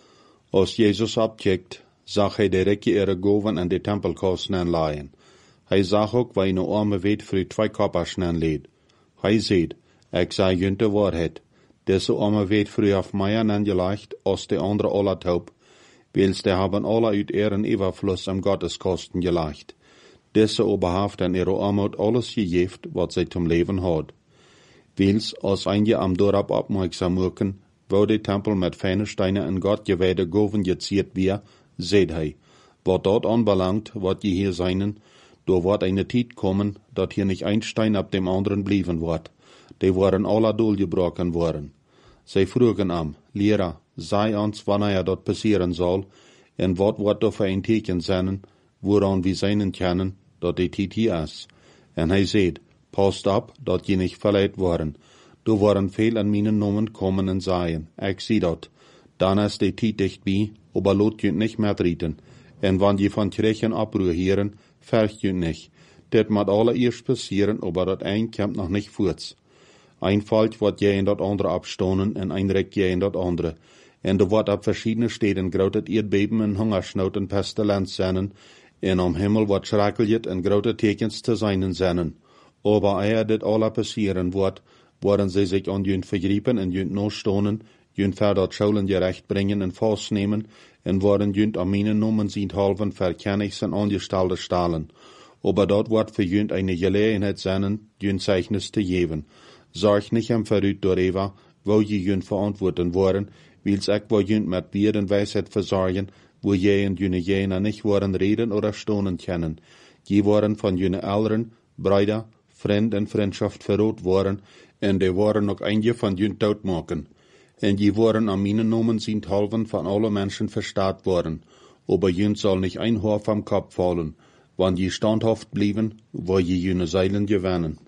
Als Jesus abcheckt, zag hij direct ihre Goven an die Tempelkosten anleihen. Hij zag ook waar eine arme Wet für zwei Kopperschen anleed. Hij seht, ik zei junt de Wahrheit. Diese arme Wet früh auf Meier angelegt, als die andere alle taub, wils die haben alle uit ihren Überfluss am Gotteskosten gelegt. Diese oberhaft an ihre Armut alles gegeft, was sie zum Leben hat. Wils, als einige am Dorab aufmerksam machen, wo die Tempel mit feinen Steinen in Gott geweihte Goven geziert wir, seht hij, wat dort anbelangt, wat je hier seinen, da wird eine Zeit kommen, dat hier nicht ein Stein ab dem anderen blieben wird. Die waren alle durchgebrochen worden. Sie frugen am, Lehrer, sei uns, wann er dort passieren soll, en wat wird da für ein Teken sein, woran wir seinen können, dat die Zeit hier ist. En hij seht, passt ab, dat je nicht verleiht worden. Du waren viel an meinen Namen kommen und sagen, ich sieh dat. Dann ist die Zeit dicht bei, aber lot jünt nicht mehr treten. En wann je von Kirchen abruhieren, fercht jünt nicht. Dat moet alle eerst passieren, aber dat ein kommt noch nicht voort. Ein Falsch wird je in dat andere abstonen en ein Reck je in dat andere. En er wordt ab verschiedene Städten grote Erdbeben en Hungersnood en Pestilenz zijn, en am Himmel wordt schreckelijk en grote Tekens te zijn zijn. Aber eer dit alle passieren wordt, worden sie sich an jünt vergriepen en jünt nostonen, jünt ver dat Schulen gerecht bringen en vastnemen, en worden jünt am minen nomen sind halven verkennigs en angestellte stalen. Aber dort wordt für jünt eine Gelegenheit sein, jünt Zeichnis zu geben. Sorg nicht am Verrüt darüber, wo je jünt verantworten worden, wils ek wo jünt mit Bier und Weisheit versorgen, wo je und jüne jener nicht worden reden oder stonen können. Je waren von jüne Älteren, Brüder, Freund und Freundschaft verrot worden, en die waren noch einige von jünt doodmaken. En je waren am minen nomen sind halven von alle Menschen verstaat worden, aber jünt soll nicht ein Haar vom Kopf fallen, wann je standhaft blieben, wo je jüne Seilen gewinnen.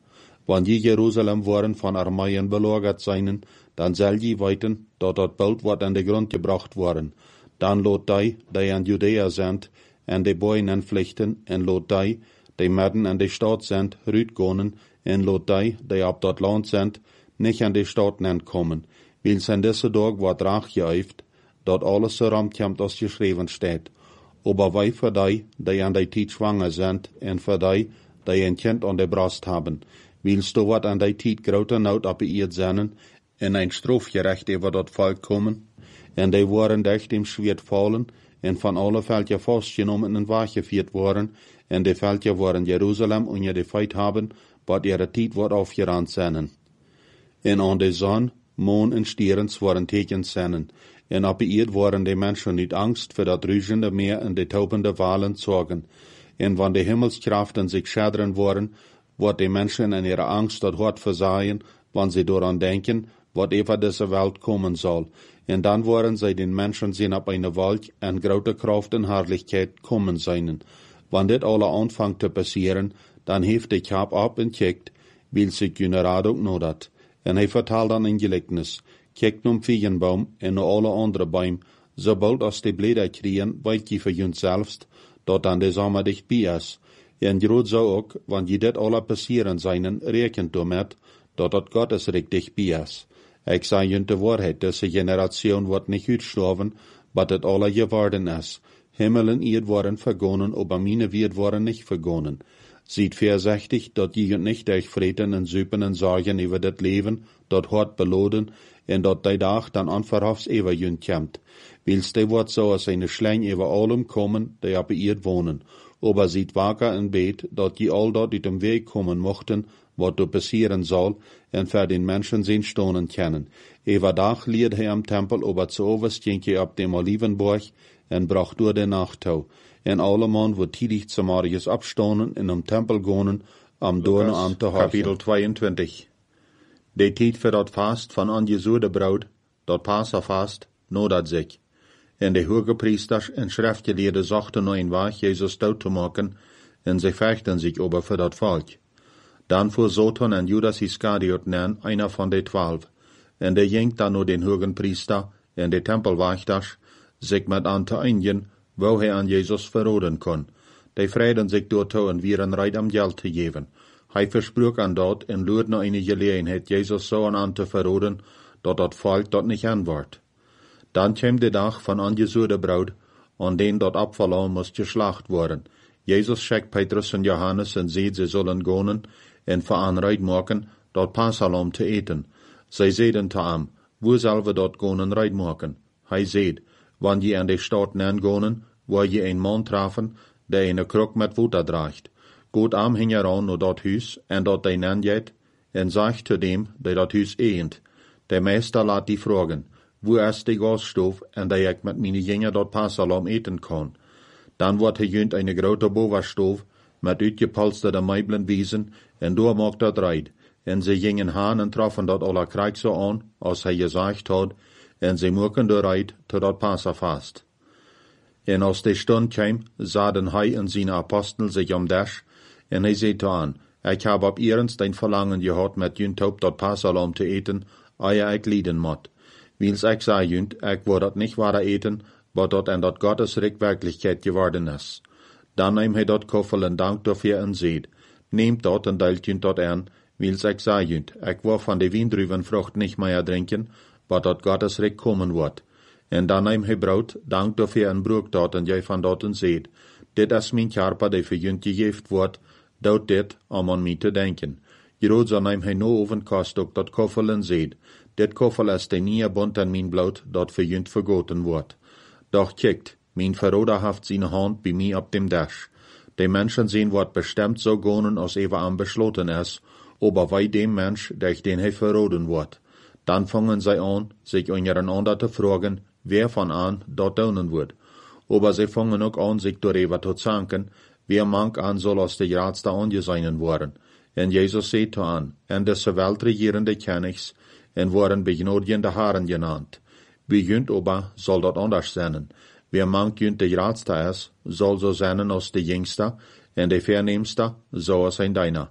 Wann je Jerusalem waren von Armeien belagert seien, dann soll je weten, dat dat Bild wordt aan de grond gebracht worden. Dan lot die, die aan Judea sind, en de boeien vlichten, en lot die, die midden in de stad sind, uitgonen, en lot die, die op dat land sind, nicht an de stad komen. Wils in deze dag wordt raag geuift, dat alles so ramtjamt als geschreven steht. Aber wij voor die, die an de tijd schwanger sind, en voor die, die een kind aan de brust hebben, wils du wat an de tijd grote nood op de eerd zijn, en een strafgerecht over dat volk komen, en die waren dicht im Schwert vallen, en van alle Völker vastgenomen en weggevierd worden, en de Völker waren Jerusalem onder de feit hebben, wat ihre tijd wordt afgerand zijn. En aan de zon, maan en sterens waren tekens zijn, en op de eerd waren de mensen niet angst voor dat ruisende meer en de topende walen zorgen. En wanneer de hemelskrachten zich schaderen worden, wordt de mensen in ihre angst dat hart verzaaien, wanneer ze daaraan denken, wat over deze Welt komen zal. En dan worden zij den Menschen zien op eine Wolk en grote Kraft en Herrlichkeit kommen zijn. Wanneer dit alle aanvangt te passeren, dan heeft de kap op en kijkt, wil zich hun raad ook nodat. En hij vertaalt dan een gelijkenis. Kijkt om viegenboom en naar alle andere boom, sobald als de bläder kriegen, weet je voor jun zelfst, dat dan de zomer dichtbij is. En groot zo ook, wanneer je dit alle passeren zijn, rekent u met, dat dat Gottesreich dichtbij is. Ik zei je de waarheid, deze generatie wordt niet uitgestorven, wat het alle geworden is. Himmel en eerd worden vergonnen, aber meine wird worden niet vergonnen. Ziet voorzichtig, dat je niet durch vreten en zuipen en zorgen over dit leven, dat hart beloden, en dat die dag dan onverhofs over je komt. Wils die wordt zo als een schlang over allem komen, die op eerd wonen. Aber ziet wakker en beet, dat je al dat uit dem weg komen mochten, wat er passieren zal, en voor den Menschen zijn stonen kennen. Over dag leert hij am Tempel, aber zu overst ging je op dem Olivenborg, en bracht door de nacht toe. En alle man wordt tidig zum Marius abstonen en am Tempel gonen, am Dorne an te houden. Kapitel tweeëntwintig. De tijd voor dat vast van an Jesu de bruid, dat Passafast, nodat zich. En de hoge priesters en schriftgeleerden zochten naar een weg Jezus dood te maken, en ze vechten zich over voor dat volk. Dan voer Satan en Judas Iscariot nen, einer van de twaalf, en de ging dan naar den hogen priester en de tempelwachters, zich met aan te einigen, wo hij aan Jezus verroden kon. Die vreden zich door en wieren reit am geld te geven. Hij versprach aan dat en luurde naar een gelegenheid Jezus zo aan te verroden, dat dat volk dat niet aan wordt. Dan kwam de dag van an Jesu de bruid, aan den dat afvallen moest geslacht worden. Jezus schickt Petrus en Johannes en zei ze zullen gonen en veranreid maken dat Passalom te eten. Zij zeiden te hem, wo zal we dat gonen reid maken? Hij zei, wanneer je aan de stad nen gonen, waar je een man trafen, die een kruk met water draagt. Goed am hing eraan naar dat huis, en dat hij nen jet, en zegt te dem, die dat huis eent. De meester laat die vragen, wo is de gasstoof, en dat ik met mijn jinger dat Passalom eten kan. Dan wordt hij junt een grote bovenstoof, met uitgepolsterde meubelen wiesen, en door maakt dat rijd. En ze gingen haan en troffen dat alle krijg zo aan, als hij gezegd had, en ze moeken de rijd tot dat Passafast. En als de stund kwam, zaden hij en zijn apostel zich om dash, en hij zei aan, ik heb op eerens een verlangen gehad met junt op dat Passalom te eten, eer ik lieden moet. Wils ik zei junt, ik word dat niet waar eten, wat dat en dat Gottesreich Wirklichkeit geworden is. Dan neemt hij dat koffel en dankt dafür en zeid, neemt dat en deelt junt dat aan, wils ik zei junt, ik wil van de wiendruvenvrucht niet meer drinken, wat dat Gottesreich komen wordt. En dan neemt hij brood, dankt dafür en broek dat en jij van dat en zeid, dit is mijn karper die voor junt gegeven wordt, dood dit om aan mij te denken. Groot zo neemt hij no ovenkost ook dat koffel en zeid, dit koffel is de nieuwe bond en mijn bloed, dat voor junt vergoten wordt. Doch kijkt, mijn verroder heeft zijn hand bij mij op dem dash. De mensen zien wordt bestemd zo gonen als even aan besloten is, aber wij dem mens, durch den hij verroden wordt. Dan vangen zij aan, zich ondereinander te vragen, wer van aan dat doen wordt. Aber zij vangen ook aan, zich door even te zanken, wer mank aan zal als de raadste aangezeinen worden. En Jezus zei te aan, en deze weltregierende kennigs, en worden begnodiende haren genaamd. Bij junt aber zal dat anders zijn. Wer mank junt de raadste is, zal zo zijn als de jongste, en de verneemste, zoals een deiner.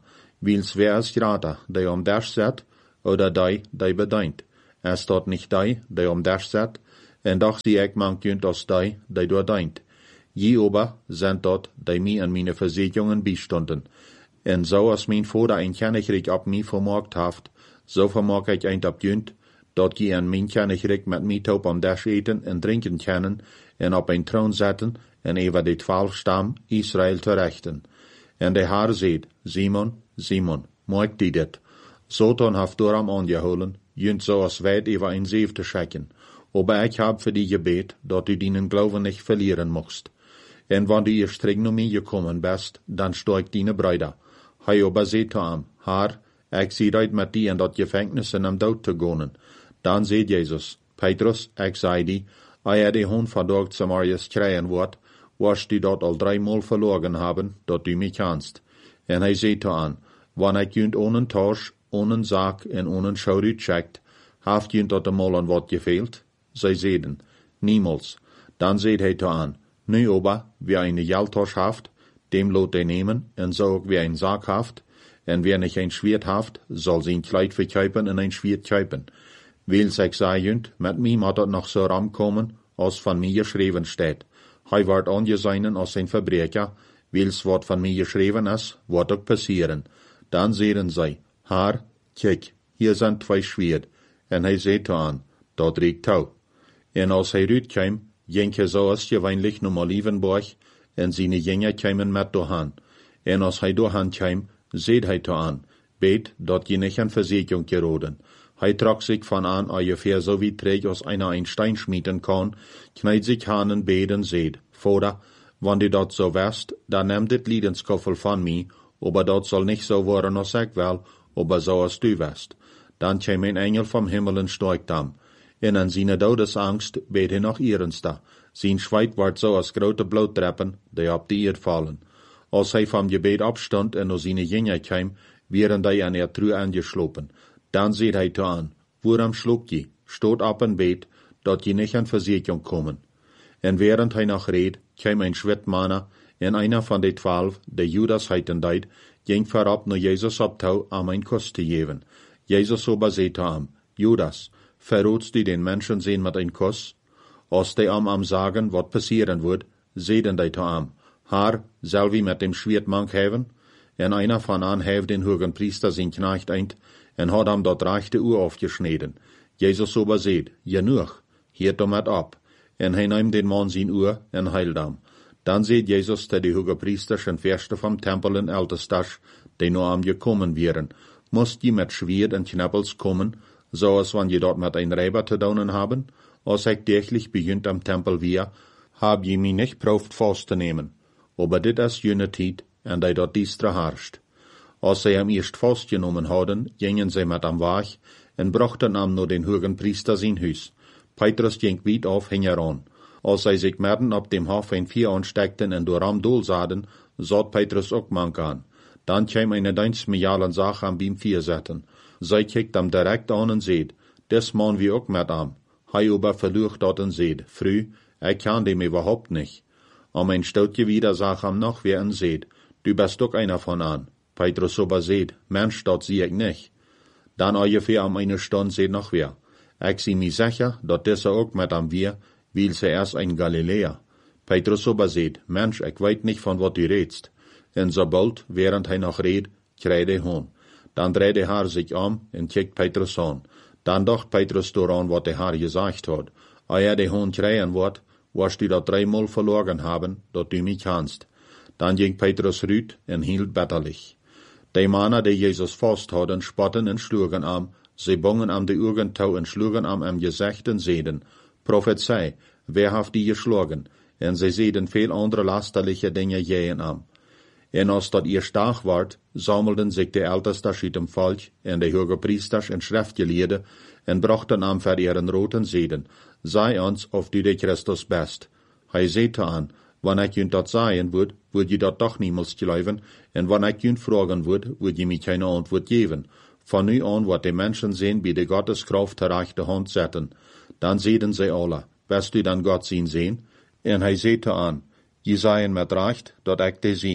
Wils wer is grater, die om dash zet, oder die, die bedeint. Es tot nicht die, die om dash zet, en doch zie ik mank junt als die, die doordeint. Je ober sind dort, die mir an meine Versicherungen bestunden. En so als mein Vater ein Kennigrik ab mir vermogt haft, so vermog ich ein ab junt, dort je an mein Kennigrik mit mir taub am dash eten en drinken kennen, en op een troon zetten, en over de twaalf stam Israël te rechten. En de haar zeid, Simon, Simon, moik die dit. Satan haft dooram aangeholen, junt zo als wijd over een zeef te schekken. Aber ich hab für die gebet, dat du deinen Glauben nicht verlieren mocht. En wann du ihr streng um mich gekommen bist, dann steig deine Brüder. Hei aber seht am, Haar, ich sie reit mit die in dat Gefängnis in am Dood te gonen. Dann seht Jesus, Petrus, ich sei die, eie die Hund verdorgt Samarias kreien wordt, was du dort al dreimal verloren haben, dat du mich kannst. En hij seht an, wann ich junt ohne Tausch, ohne Sack en ohne Schaurut checkt, haft junt dat einmal an wat gefehlt? Zij zeiden, niemals. Dan zeid hij te aan, nu ober, wie eine Jaltosch haft, dem lot hij nemen, en zo ook wie ein Sack haft, en wer nicht ein Schwert haft, soll zijn Kleid verkuipen en ein Schwert kuipen. Wils ik zei junt, met mij moet het nog zo ram komen, als van mij geschreven staat. Hij wordt aangezeinen als een verbreker, wils wat van mij geschreven is, wordt ook passieren. Dan zeiden zij, Haar, kijk, hier zijn twee Schwert, en hij zei te aan, dat riekt touw. En als hij uitkwam, ging hij zoals gewöhnlich naar Olivenborg, en zijn jünger kwamen met doorhaan. En als hij doorhaan kwam, zeid hij te aan, bet, dat je niet aan Versicherung geroden. Hij trok zich van aan ungefähr so wie träg als einer ein Stein schmieden kann, kneit sich aan en beden zeid, Vater, wann du dat so wärst, dann nimm dit Liedenskoffel von mir, aber dat soll nicht so worden als ich will, aber so als du wärst. Dann käm ein Engel vom Himmel en steigt am. En an seine Todesangst bet hij noch ernster. Sein Schweit ward so als grote Blauttreppen, die op die Erd fallen. Als hij vom Gebet abstand en naar seine Jünger kwam, wären die an er Truhe angeslopen. Dan seht hij te aan, waarom schluck je, stoot op en bet, dat je nicht an Versicherung kommen. En während hij noch red, kwam ein Schwittmanner, en einer von de twaalf, de Judas heiten deed, ging voorop naar Jezus op touw om een kus te geven. Jezus aber seht am, Judas, verrootst du den Menschen sehen mit ein Kuss? Als die am am sagen, wat passieren wird, sehen die to am, Haar, soll wie mit dem Schwertmank haben? En einer von an heeft den hohen Priester sein Knecht eint, en hat am dort rechte Uhr aufgeschneden. Jesus aber seht, genug, hiert damit ab, en hij neemt den Mann sein Uhr, en heilt am. Dann seht Jesus, der die hoge Priester en Verste vom Tempel en Ältestas, die nur am gekommen wären, musst je mit Schwert en Knappels kommen, so als wann je dort mit ein Räber zu daunen haben, als ich täglich beginnt am Tempel wir, hab je mich nicht prauft festzunehmen. Aber dit is jene Tijd, en die dort diestre herrscht. Als sie am erst festgenommen hadden, gingen sie mit am Weg, en brachten am nur den hohen Priester sein Haus. Petrus ging weit auf hingeran. Als sie sich mitten op dem Hof ein Vier ansteckten en door am Dol sahen, sah Petrus ook mank an. Dann kam eine Dienstmejalen Sache am beim Vier zetten. Zij kijkt am direkt aan en zeid, des man wie ook met am. Hij aber verlucht dat en zeid, Frü, ik kan dem überhaupt nicht. Am ein Stoutje wieder sag am noch wer en zeid, du bist ook einer von an. Petrus aber zeid, Mensch, dat zie ik nicht. Dan ungefähr am eine Stunde zeid noch wer. Ik zie mi sicher, dat disse ook met am wir, weil ze erst ein Galiläer. Petrus aber zeid, Mensch, ik weet nicht von wat du redst. En sobald, während hij noch red, kreit hij hoon. Dan dreht der Herr sich um en kijkt Petrus an. Dan dacht Petrus dooraan wat der Herr gesagt hat. Als er de Hund kreien wordt, was du dat dreimal verloren haben, dat du mich kannst. Dan ging Petrus rüt en hielt bitterlich. Die Männer, die Jesus fast hadden, spotten en schlugen am, sie bongen am de Urgentau en schlugen am am Gesicht en zeiden, Prophezei, wer haft die geschlagen? En sie zeiden veel andere lasterliche Dinge jähen am. En als dat eerst dag werd, sammelden zich de Ältestas uit dem Volk en de hoge Priesters en Schriftgeleerden en brachten am voor ihren roten zeden, sei ons of du de Christus bist. Hij zei aan, wanneer ik junt dat zeggen woord, woord je dat toch niemals geloven, en wanneer ik junt vragen woord, woord je mij keine antwoord geven. Van nu aan wat de mensen zien bij de Gotteskraft ter rechte hand zetten. Dan zeiden zij alle, bist du dan God zien zien? En hij zei aan, je zeien met recht, dat ik te zie.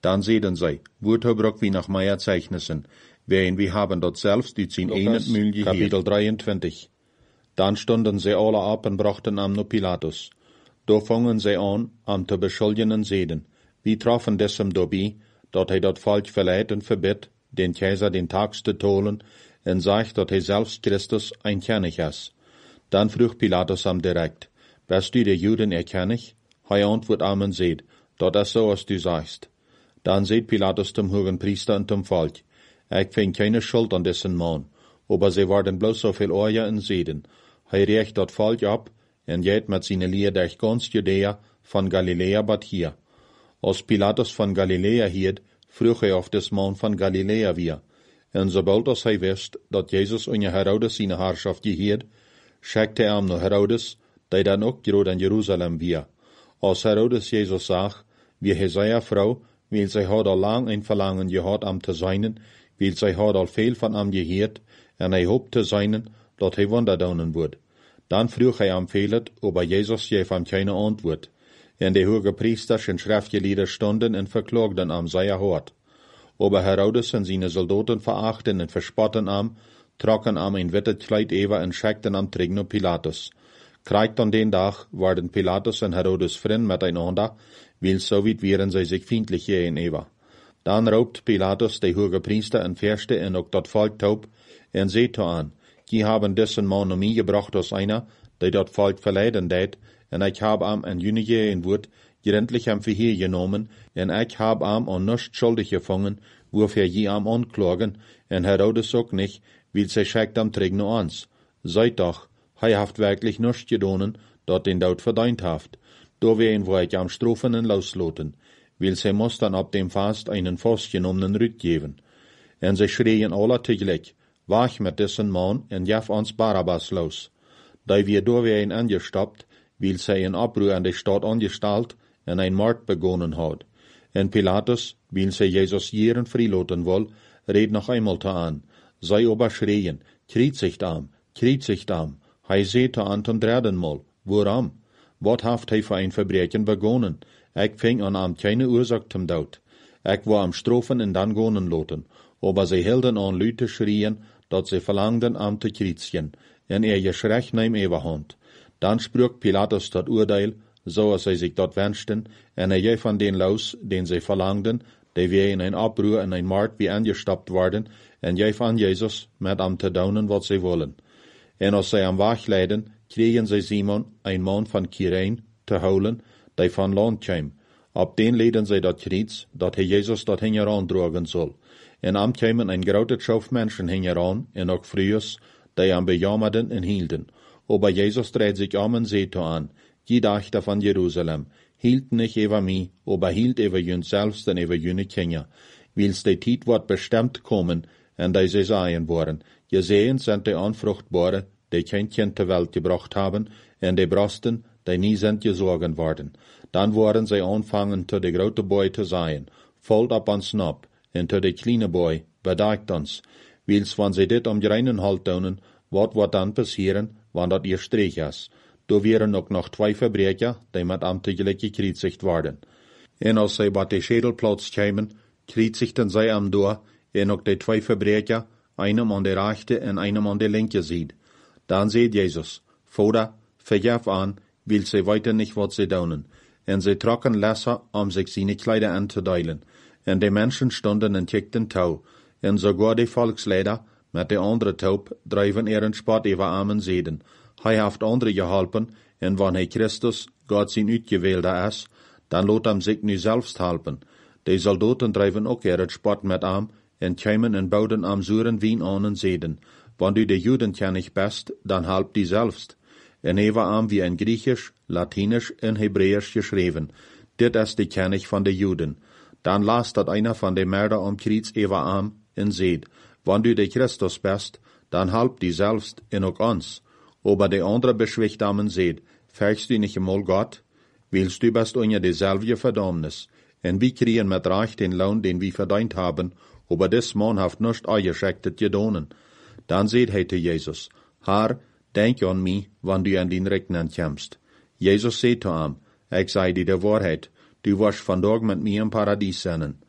Dann sehen sie, Wurterbrock wie nach Meier Zeichnissen, wen wir haben dort selbst die zehn einen Mühl Kapitel dreiundzwanzig. Dann stunden sie alle ab und brachten am no Pilatus. Da fangen sie an, am zu beschuldigen Seden. Wir trafen desem dabei, dat hij dat falsch verleiht und verbit, den Kaiser den Tags zu tolen, und sagt, dat hij selbst Christus ein König ist. Dann frug Pilatus am direkt, bist du der Juden erkennig? Hij antwoord am und seht, dat is so, als du sagst. Dann seht Pilatus zum hohen Priester und zum Volk, ich find keine Schuld an dessen Mann, aber sie waren bloß so viel Ohr und Seden. Hij recht dat Volk ab, und geht mit seine Lehr durch ganz Judäa, von Galiläa bat hier. Als Pilatus von Galiläa hielt, vroeg hij of des Mann von Galiläa wir. En sobald als hij wist, dat Jesus onder Herodes seine Herrschaft gehielt, schickte er am naar Herodes, die dan ook groot in Jeruzalem wir. Als Herodes Jesus zag, wie hij zei vrouw, weil zij had al lang een verlangen gehad am te zijnen, weil zij had al veel van am geheerd, en hij hoopte te zijnen, dat hij Wunder doen woord. Dan vroeg hij am Fehlet, aber Jesus gaf hem keine Antwort. En de hoge priesters en schriftgeleerden stonden en verklagden am seiner Hort. Aber Herodes en seine Soldaten verachten en verspotten am, trokken am ein wittet Kleid over en schickten am Trigno Pilatus. Krijgt an den Dag waren Pilatus en Herodes vriend miteinander, weil so weit wären sie sich feindlich gegenüber. Dan raubt Pilatus de hoge priester en verste en ook dat Volk taub, en seht an, die haben dessen Mann um mich gebracht als einer, der dat Volk verleiden deed, en ich hab am en jünige in Wort gründlich am Verheer genommen, en ich hab am an nichts schuldig gefangen, wofür je am anklagen, en Herodes auch nicht, weil sie schickt am Trigno ans. Seid doch, hij haft wirklich nichts gedonen, dat den Daut verdient haft. Da wen wo ich am Strofen en losloten, weil sie muss dann ab dem Fast einen festgenommenen Rüt geben. En sie schreien alle tegelijk, wach mit dessen Mann en jaf ans Barabbas los. Da wir da wen angestoppt, weil sie in Abrühr an der Stadt angestalt en ein Mord begonnen hat. En Pilatus, weil sie Jesus jeren freiloten woll, red noch einmal ta an. Sei aber schreien, kriezigt am, kriezigt am. Hij seht ta an zum dritten Mal, woran? Wat haft hij für ein Verbrechen begonnen? Ich fing an am keine Ursache zum Tod. Ich war am Strofen en dann gonen loten, aber sie hielden an Leute schrien, dat sie verlangten am zu kriezen, en er geschrecht neim Eberhand. Dann sprach Pilatus dat Urteil, so als sie sich dort wünschten, en er gaf an den los, den sie verlangten, die wir in ein Abrühr en ein Mord wie angestoppt worden, en gaf an Jesus, mit am te daunen, wat sie wollen. En als sie am Wach leiden, kriegen sie Simon, ein Mann von Kyrene, te holen, die von Land kwam. Ab den leden sie dat Kriez, dat hij Jesus dat hingeran drogen soll. En am kwamen ein grote Schauf Menschen hingeran, en ook Frühs, die am bejammerden en hielden. Aber Jesus dreht sich um und seht an, die dachte von Jerusalem, hielt nicht über mich, aber hielt über jün selbst und über jüne Kinder, wils die Tiet wird bestimmt kommen, en die sie sagen worden, gesehen sind die Unfruchtbare, die kein Kind zur Welt gebracht haben, en die Brosten, die nie sind gesorgen worden. Dann worden sie anfangen, zu de grote Boy zu sein, voll ab ans Nab, en zu de kleine Boy, bedagt uns, wils wenn sie dit um die reinen Halt tun, wat wird dann passieren, wann dat ihr Strich ist. Da wären ook noch zwei Verbrecher, die mit am tegelijk gekriezigt worden. En als sie bei de Schädelplatz kämen, kriezigten sie am door, en ook de zwei Verbrecher, einem an der rechte en einem an der linke Seite. Dann seht Jesus, Vater, vergif an, will sie weiter nicht, was sie tun. En sie trocken Lesser, um sich seine Kleider anzudeilen. En die Menschen stunden en kickten Tau. En sogar die Volksleider, mit der andere Taub, dreiven ihren Spott über armen Seden. Hij haft andere geholpen, en wann hij Christus, Gott sein Uitgewählter is, dann lot hem sich nu selbst helpen. Die Soldaten dreiven ook ihren Spott mit am, en kämen en bauden am zuren Wien an en Seden. Wann du de Juden kennig best, dann halb die selbst. En hij war am wie ein Griechisch, Latinisch en Hebräisch geschrieben. Dit is die kennig van de Juden. Dann las dat einer von de Mörder am Kriez ewa am, en seht, wann du de Christus best, dann halb die selbst en ook ons. Aber de andere Beschwichtamen seht, fächst du nicht einmal Gott? Willst du best unter dieselbe Verdammnis? En wie kriegen mit Recht den Lohn, den wir verdient haben, aber des Mann haft nicht eingeschäktet gedonen. Dann seht hij zu Jesus, Herr, denk an mich, wann du an den Rechnen kommst. Jesus seht zu ihm, ich sei dir die Wahrheit, du wirst vandaag mit mir im Paradies sein.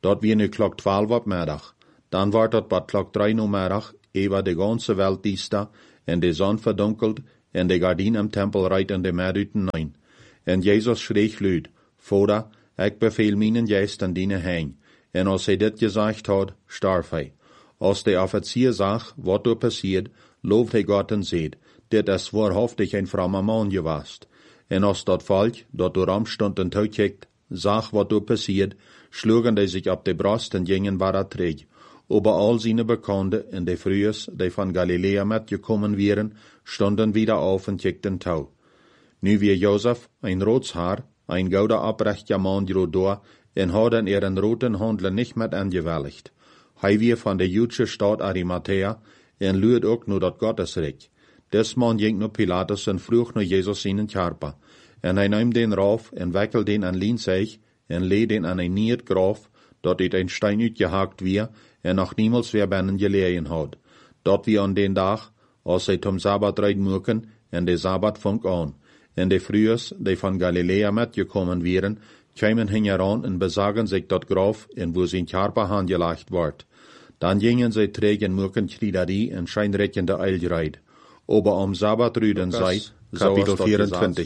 Dort wie nu klok twaalf op middag. Dan wordt dat wat klok drie uur middag, ewa de ganze Welt diesta, en de zon verdunkelt, en de gardien am tempel reit in de midden nein. En Jezus schreeg luid, Vader, ik beveel mijn geest aan diene heen. En als hij dit gezegd had, starf hij. Als de officier zag, wat er passiert, looft hij God en zegt, dit is waarhaftig een vrommer man gewast. En als dat volk, dat door am stond en toekijkt, zag wat er passiert, schlugen die zich op de borst en gingen waar er terug. Aber all seine Bekannte en de Frühers, die van Galilea mitgekommen wären, stonden wieder auf und kickten tau. Nu wie Josef, ein Rotshaar, ein gouder oprechter Mann door, en hadden er een roten handel nicht mit angewilligt. Hij wie van de Jüdische Stadt Arimathea, en luid ook nu dat Gottesreich. Des man ging nu Pilatus en vroeg nu Jesus in Körper. En hij nam den rauf en wekkel den an lien zich, en leed den an een niert graf, dat uit een stein uitgehakt weer, en nog niemals weer binnen gelegen had. Dat wie an den dag, als zij zum Sabbat reid moeken, en de Sabbat vong aan. En de Frühers, die van Galilea mitgekommen wären, kwamen hingeran en besagen sich dat graf, en wo zijn Körper hangelegt wordt. Dan gingen zij terug en moeken kriederie en scheinreckende Eilreid. Aber am Sabbat rüden zij, Kapitel vierentwintig.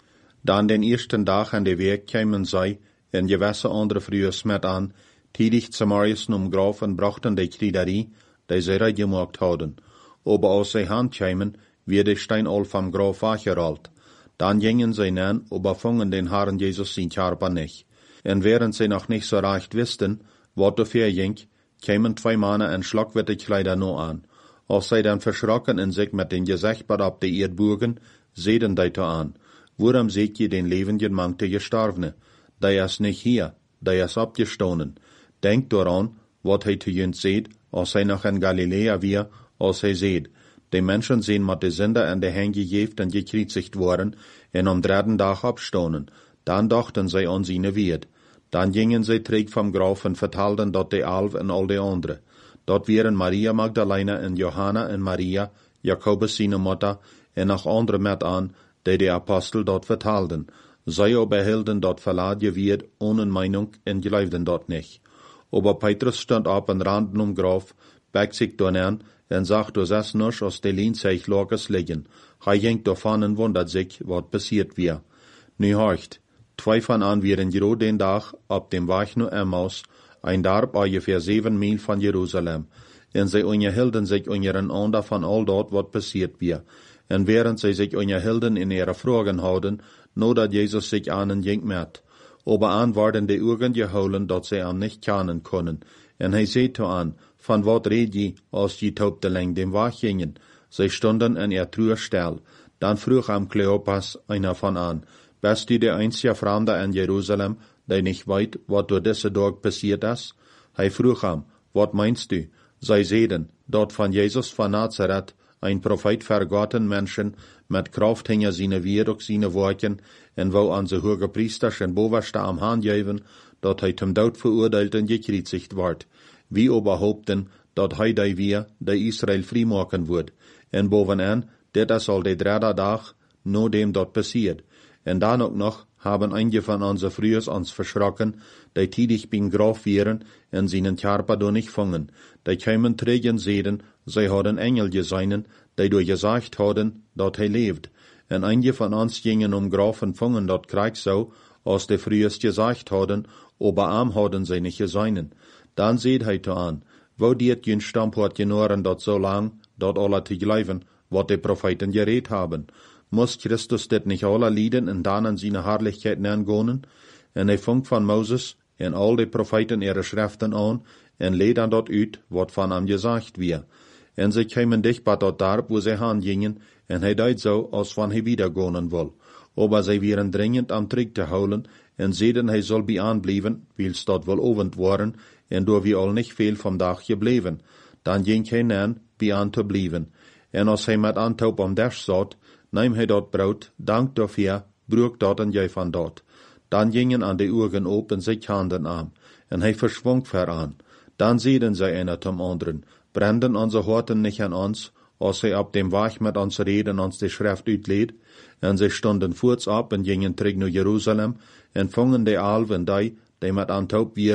Dan den ersten dag aan de week kwamen zij, en gewisse andere Frühers met aan, tidig zu Marius um Graf en brachten de kriederie, die zij reid gemaakt hadden. Aber als zij handkwamen, werd de Stein al vom Graf weggerollt. Dan gingen zij nan, aber vangen den Herrn Jesus zijn Körper nicht. En während zij noch nicht so recht wisten, wat er verging, kamen zwei Männer in schlagwitte Kleider no an. Als zij dan verschrocken en zich met den Gezicht op de Erd bogen, zeiden die to an, waarom seht je den lebenden Mann te gestorvene? Die is nicht hier, die is abgestonen. Denkt daran, wat hij te jünt seht, als hij noch in Galilea weer, als hij seht. Die Menschen zijn met de Sünder en de Hände geeft en gekreuzigt worden, en am dritten Tag abstonen. Dan dachten zij an seine Wert. Dan gingen zij terug vom Graf en vertelden dat de Alf en al de anderen. Dat wären Maria Magdalena en Johanna en Maria, Jakobus seine Mutter, en nog andere met aan, die de Apostel dat vertelden. Zij aber hielden dat verlaat Wert ohne Meinung en geloofden dat nicht. Aber Petrus stond op en randen um Graf, bek sich donan, en zag du zes nusch aus de Lienzeich Lorges liggen. Hij ging davon en wundert sich, wat passiert wir. Nu horcht, zwei von an wären gero den Tag, op dem Weg nu Emmaus, ein Darb ungefähr sieben Mil von Jerusalem. En zij unterhielden sich untereinander von all dort, wat passiert wir. En während zij sich unterhielden in ihre Fragen houden, no dat Jesus sich ahnen ging met. Aber an worden de Augen geholen, dat zij am nicht kennen können. En hij zei to an, van wat red je, als je taubteling dem Weg gingen? Zij stonden in ihr Truhstel. Dan vroeg am Kleopas einer von an, bist du der einzige Fremde in Jerusalem, der nicht weet, wat door deze dag passiert is? Hij vroeg am, wat meinst du? Zij zeiden, dat van Jesus van Nazareth, ein Prophet vergotten Menschen, met Kraft hinge seine Wirk, seine Worten, en wou an ze hoge Priesters en Boverste am Hand geven, dat hij zum Dood verurteilt en gekreuzigt wordt. Wie oberhaupten, dat hij die weer, die Israel vrijmaken wordt. En bovenaan, dit is al de derde dag, no dem dat passiert. En dan ook nog, haben einige von onze Frühers ons verschrocken, die tidig bin Graf wären, en seinen Körper do nicht fangen. Die kämen terug en zeiden, zij hadden Engel gesehen, die door gesagt hadden, dat hij leeft. En einige von ons gingen um Graf en fangen dat Krieg so, als de Frühers gesagt hadden, aber am hadden zij nicht gesehen. Dan seht hij to an, wo diet jün Stamport genoren dat so lang, dat alle te geloven, wat de Propheten gereed haben. Muss Christus dit nicht alle lieden en dan in seine Herrlichkeit neergonen? En hij vangt van Moses en al de Propheten ihre Schriften an, en leed dan dat uit, wat van hem gezegd weer. En zij kwamen dicht bij dat Darb, wo zij heen gingen, en hij deed zo, als van hij wiedergonen wil. Aber zij wären dringend am Trick te houden, en zeiden hij zal bij aanblijven, wils dat wel ovend waren, en door wie al niet veel vom dag gebleven. Dan ging hij aan, bij aan te blijven. En als hij met aantoop om des zat, neem hij dat brood, dank dafür, broek dat en jij van dat. Dan gingen aan de ogen op en zich handen aan, en hij verschwong veraan. Dan zeiden zij einer zum anderen, branden onze Horten nicht an ons, als hij op dem Weg met ons reden ons de Schrift uitleed, en zij stonden voorts op en gingen terug naar Jeruzalem, en vangen de alven die, die met aantoop wieren,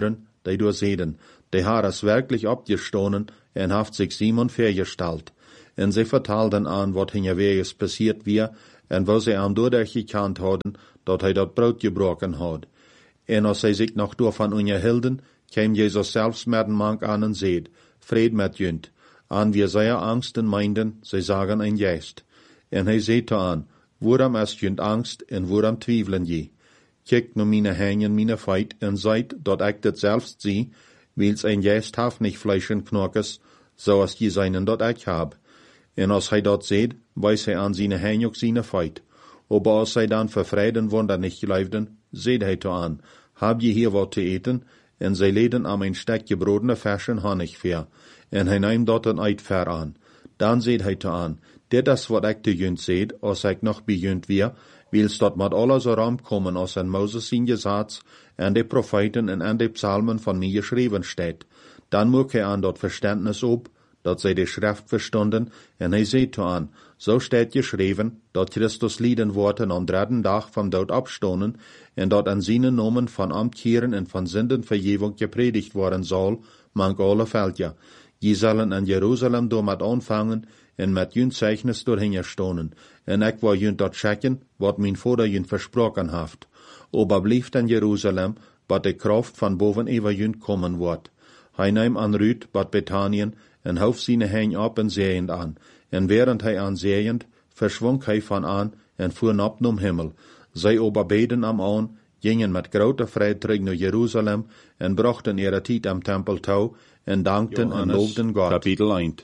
die du sehen, die haar es wirklich abgestohlen en haft sich Simon vergestalt. En sie vertalten an, wat hinterwegs passiert wie, en wo sie am doordat gekant hadden, dat hij dat brood gebroken had. En als zij zich nog door van onderhielden, kwam Jezus zelfs met een mank aan en zeid, Vrede met junt, aan wie zij angsten meinden, zij zagen een geest. En hij zei te aan, waarom is junt angst en waarom twijfelen je? Kijk naar mijn hängen, mijn feit, en zijt dat ik dat zelfs zie, wils een geest haft niet vlees en knokes, zoals je zijnen dat ik heb. En als hij dat zeid, wijs hij aan zijn hängen ook zijn feit. Aber als zij dan vervreden wonder niet geloofden, zeid hij te aan, heb je hier wat te eten? En zij leden aan een stuk gebrodene vers en honig ver, en hij neemt dat een uit ver aan. Dan zeid hij te aan, dit is wat ik te junt zeid, als ik nog bij junt weer, wils dat met alles erom komen, als en Moses zijn gezats, en de profeten en en de psalmen van mij geschreven staat. Dan moet hij aan dat verständnis op, dat zij de schrift verstonden, en hij zei te aan, zo staat geschreven, dat Christus lieden wordt en aan derde dag van dood opstonen, en dat aan zijn nomen van amtkeren en van zindenvergeving gepredigt worden zal, mank alle veldja. Je zullen in Jeruzalem door met aanvangen, en met junt zeichnis doorheen stonen, en ik wil junt dat checken, wat mijn vader junt versproken heeft. Aber blijft in Jeruzalem, wat de kracht van boven over junt komen wordt. Hij neemt aan Ruut, wat Bethanien, en hoofd zijn heen op en zeeend aan. En während hij aan zeeend, verschwonk hij van aan en voer op naar Himmel. Zij aber beden am aan, gingen met grote vrede terug naar Jeruzalem en brachten ihre tijd am Tempel toe en dankten en loofden God. Kapitel één.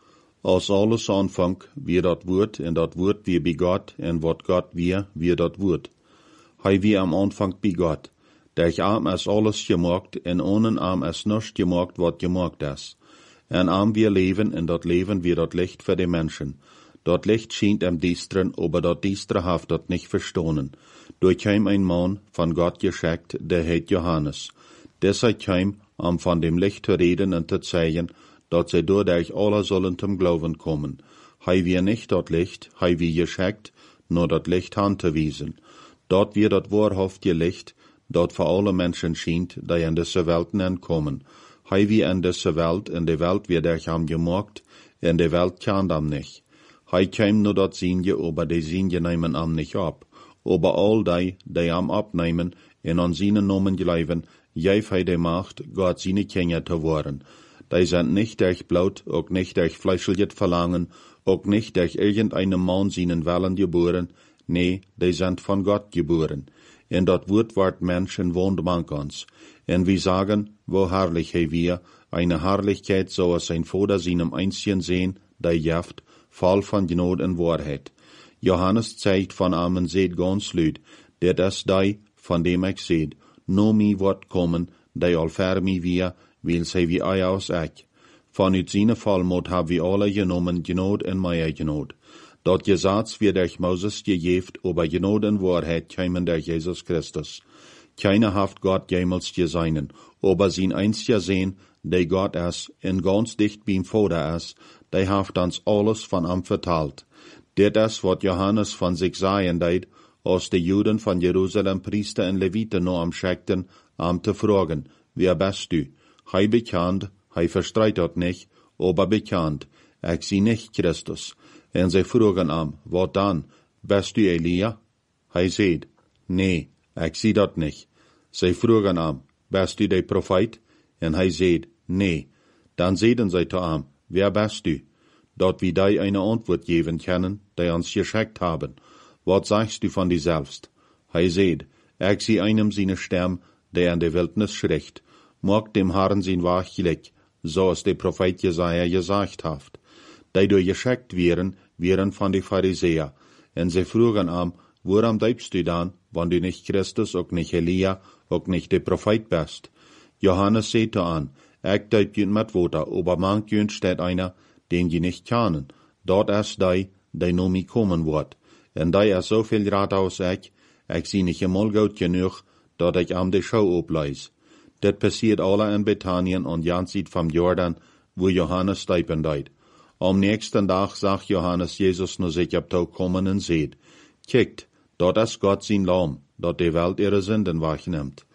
Als alles aanvangt, wie dat woord, en dat woord wie bij God, en wat God wie, wie dat woord. Hij wie am aanvang bij God. Durch arm is alles gemaakt, en ohne arm is nichts gemaakt wat gemaakt is. En arm wir leven, en dat leven wie dat licht voor de mensen. Dat licht schijnt am Diesteren, aber dat Diestere haft dat nicht verstonen. Durch hem ein Mann von Gott geschickt, der heet Johannes. Deshalb kam, um von dem Licht zu reden und zu zeigen, dat zij doordat alle zullen zum Glauben kommen. Hij wie nicht dat Licht, hij wie geschickt, nur dat Licht hand te wiesen. Dat wie dat wahrhaftige Licht, dat voor alle Menschen schijnt, die in deze Welt kommen. Hij wie in deze Welt, in de Welt wie durch ham gemaakt, in de Welt kent am nicht. Hij kwam nur dat Sinje, aber die Sinje nemen am nicht ab. Aber all die, die am abnehmen, en an seinen Namen geloven, geef hij de Macht, Gott seine Kinder te worden. Die sind nicht durch Blut, auch nicht durch fleischliches Verlangen, auch nicht durch irgendeinen Mann seinen Willen geboren, nee, die sind von Gott geboren. En dat Wort ward Mensch en wohnt mank uns. En wir sagen, wo herrlich he wir, eine Herrlichkeit, so als sein Vater seinem einzigen sehen, die jaft, voll von Gnade und Wahrheit. Johannes zeigt von Amen seht ganz lüd, der das die, von dem ich seht, no mi wird kommen, die all fer mi wir, will sei wie ei aus ich. Von ut seine Vollmut hab wir alle genommen, Gnade en Meier Gnade. Dat Gesetz wird durch Moses gegeft, aber Gnade und Wahrheit kämen durch Jesus Christus. Keiner haft Gott jemals gesehen, aber sein einziger Sehen, der Gott ist, en ganz dicht beim Vater ist, der haft uns alles von ihm vertalt. Dit ist, wat Johannes von sich sagen deed, als die Juden von Jerusalem Priester und Leviten noch am schickten, am zu fragen, wer bist du? Hij bekannt, hij verstreitet nicht, aber bekannt, ich sie nicht Christus. En zij vroegen am, wat dan? Bist du Elia? Hij zeid, nee, ich zie dat nicht. Zij vroegen am, bist du der Prophet? En hij zeid, nee. Dan zeiden zij te am, wer bist du? Dat wir die eine Antwort geben können, die uns geschickt haben. Was sagst du von dir selbst? Hij zeid, ich zie einem seine Stimme, der in der Wildnis schricht, mag dem Herrn sein Wach gleich, so es der Prophet Jesaja gesagt hat. Die durch geschickt wären, wären von den Pharisäer. Und sie frugen am, woran bleibst du dann, wenn du nicht Christus, auch nicht Elia, auch nicht der Prophet bist? Johannes sagte an, ich deut jünd mit Water, aber manch jünd steht einer, den je nicht kennen. Dort ist die, die noch mi kommen wird. Und die ist so viel Rat aus ich, ich sie nicht einmal gut genug, dat ich am de Schau obleis. Das passiert alle in Bethanien und Jansit vom Jordan, wo Johannes steipen deut. Am nächsten Tag sagt Johannes Jesus nur sich ab Tau kommen und seht, kijkt, dort ist Gott sein Lamm, dat die Welt ihre Sünden wegnimmt.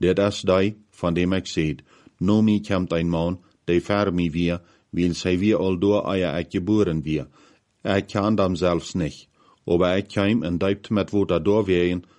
Dit is die, van dem ik zei, no mi komt een man, die ver mi weer, wil zij weer al door eier ik geboren weer. Ik kan dem zelfs nicht, aber ik kwam en diept met wat er door ween,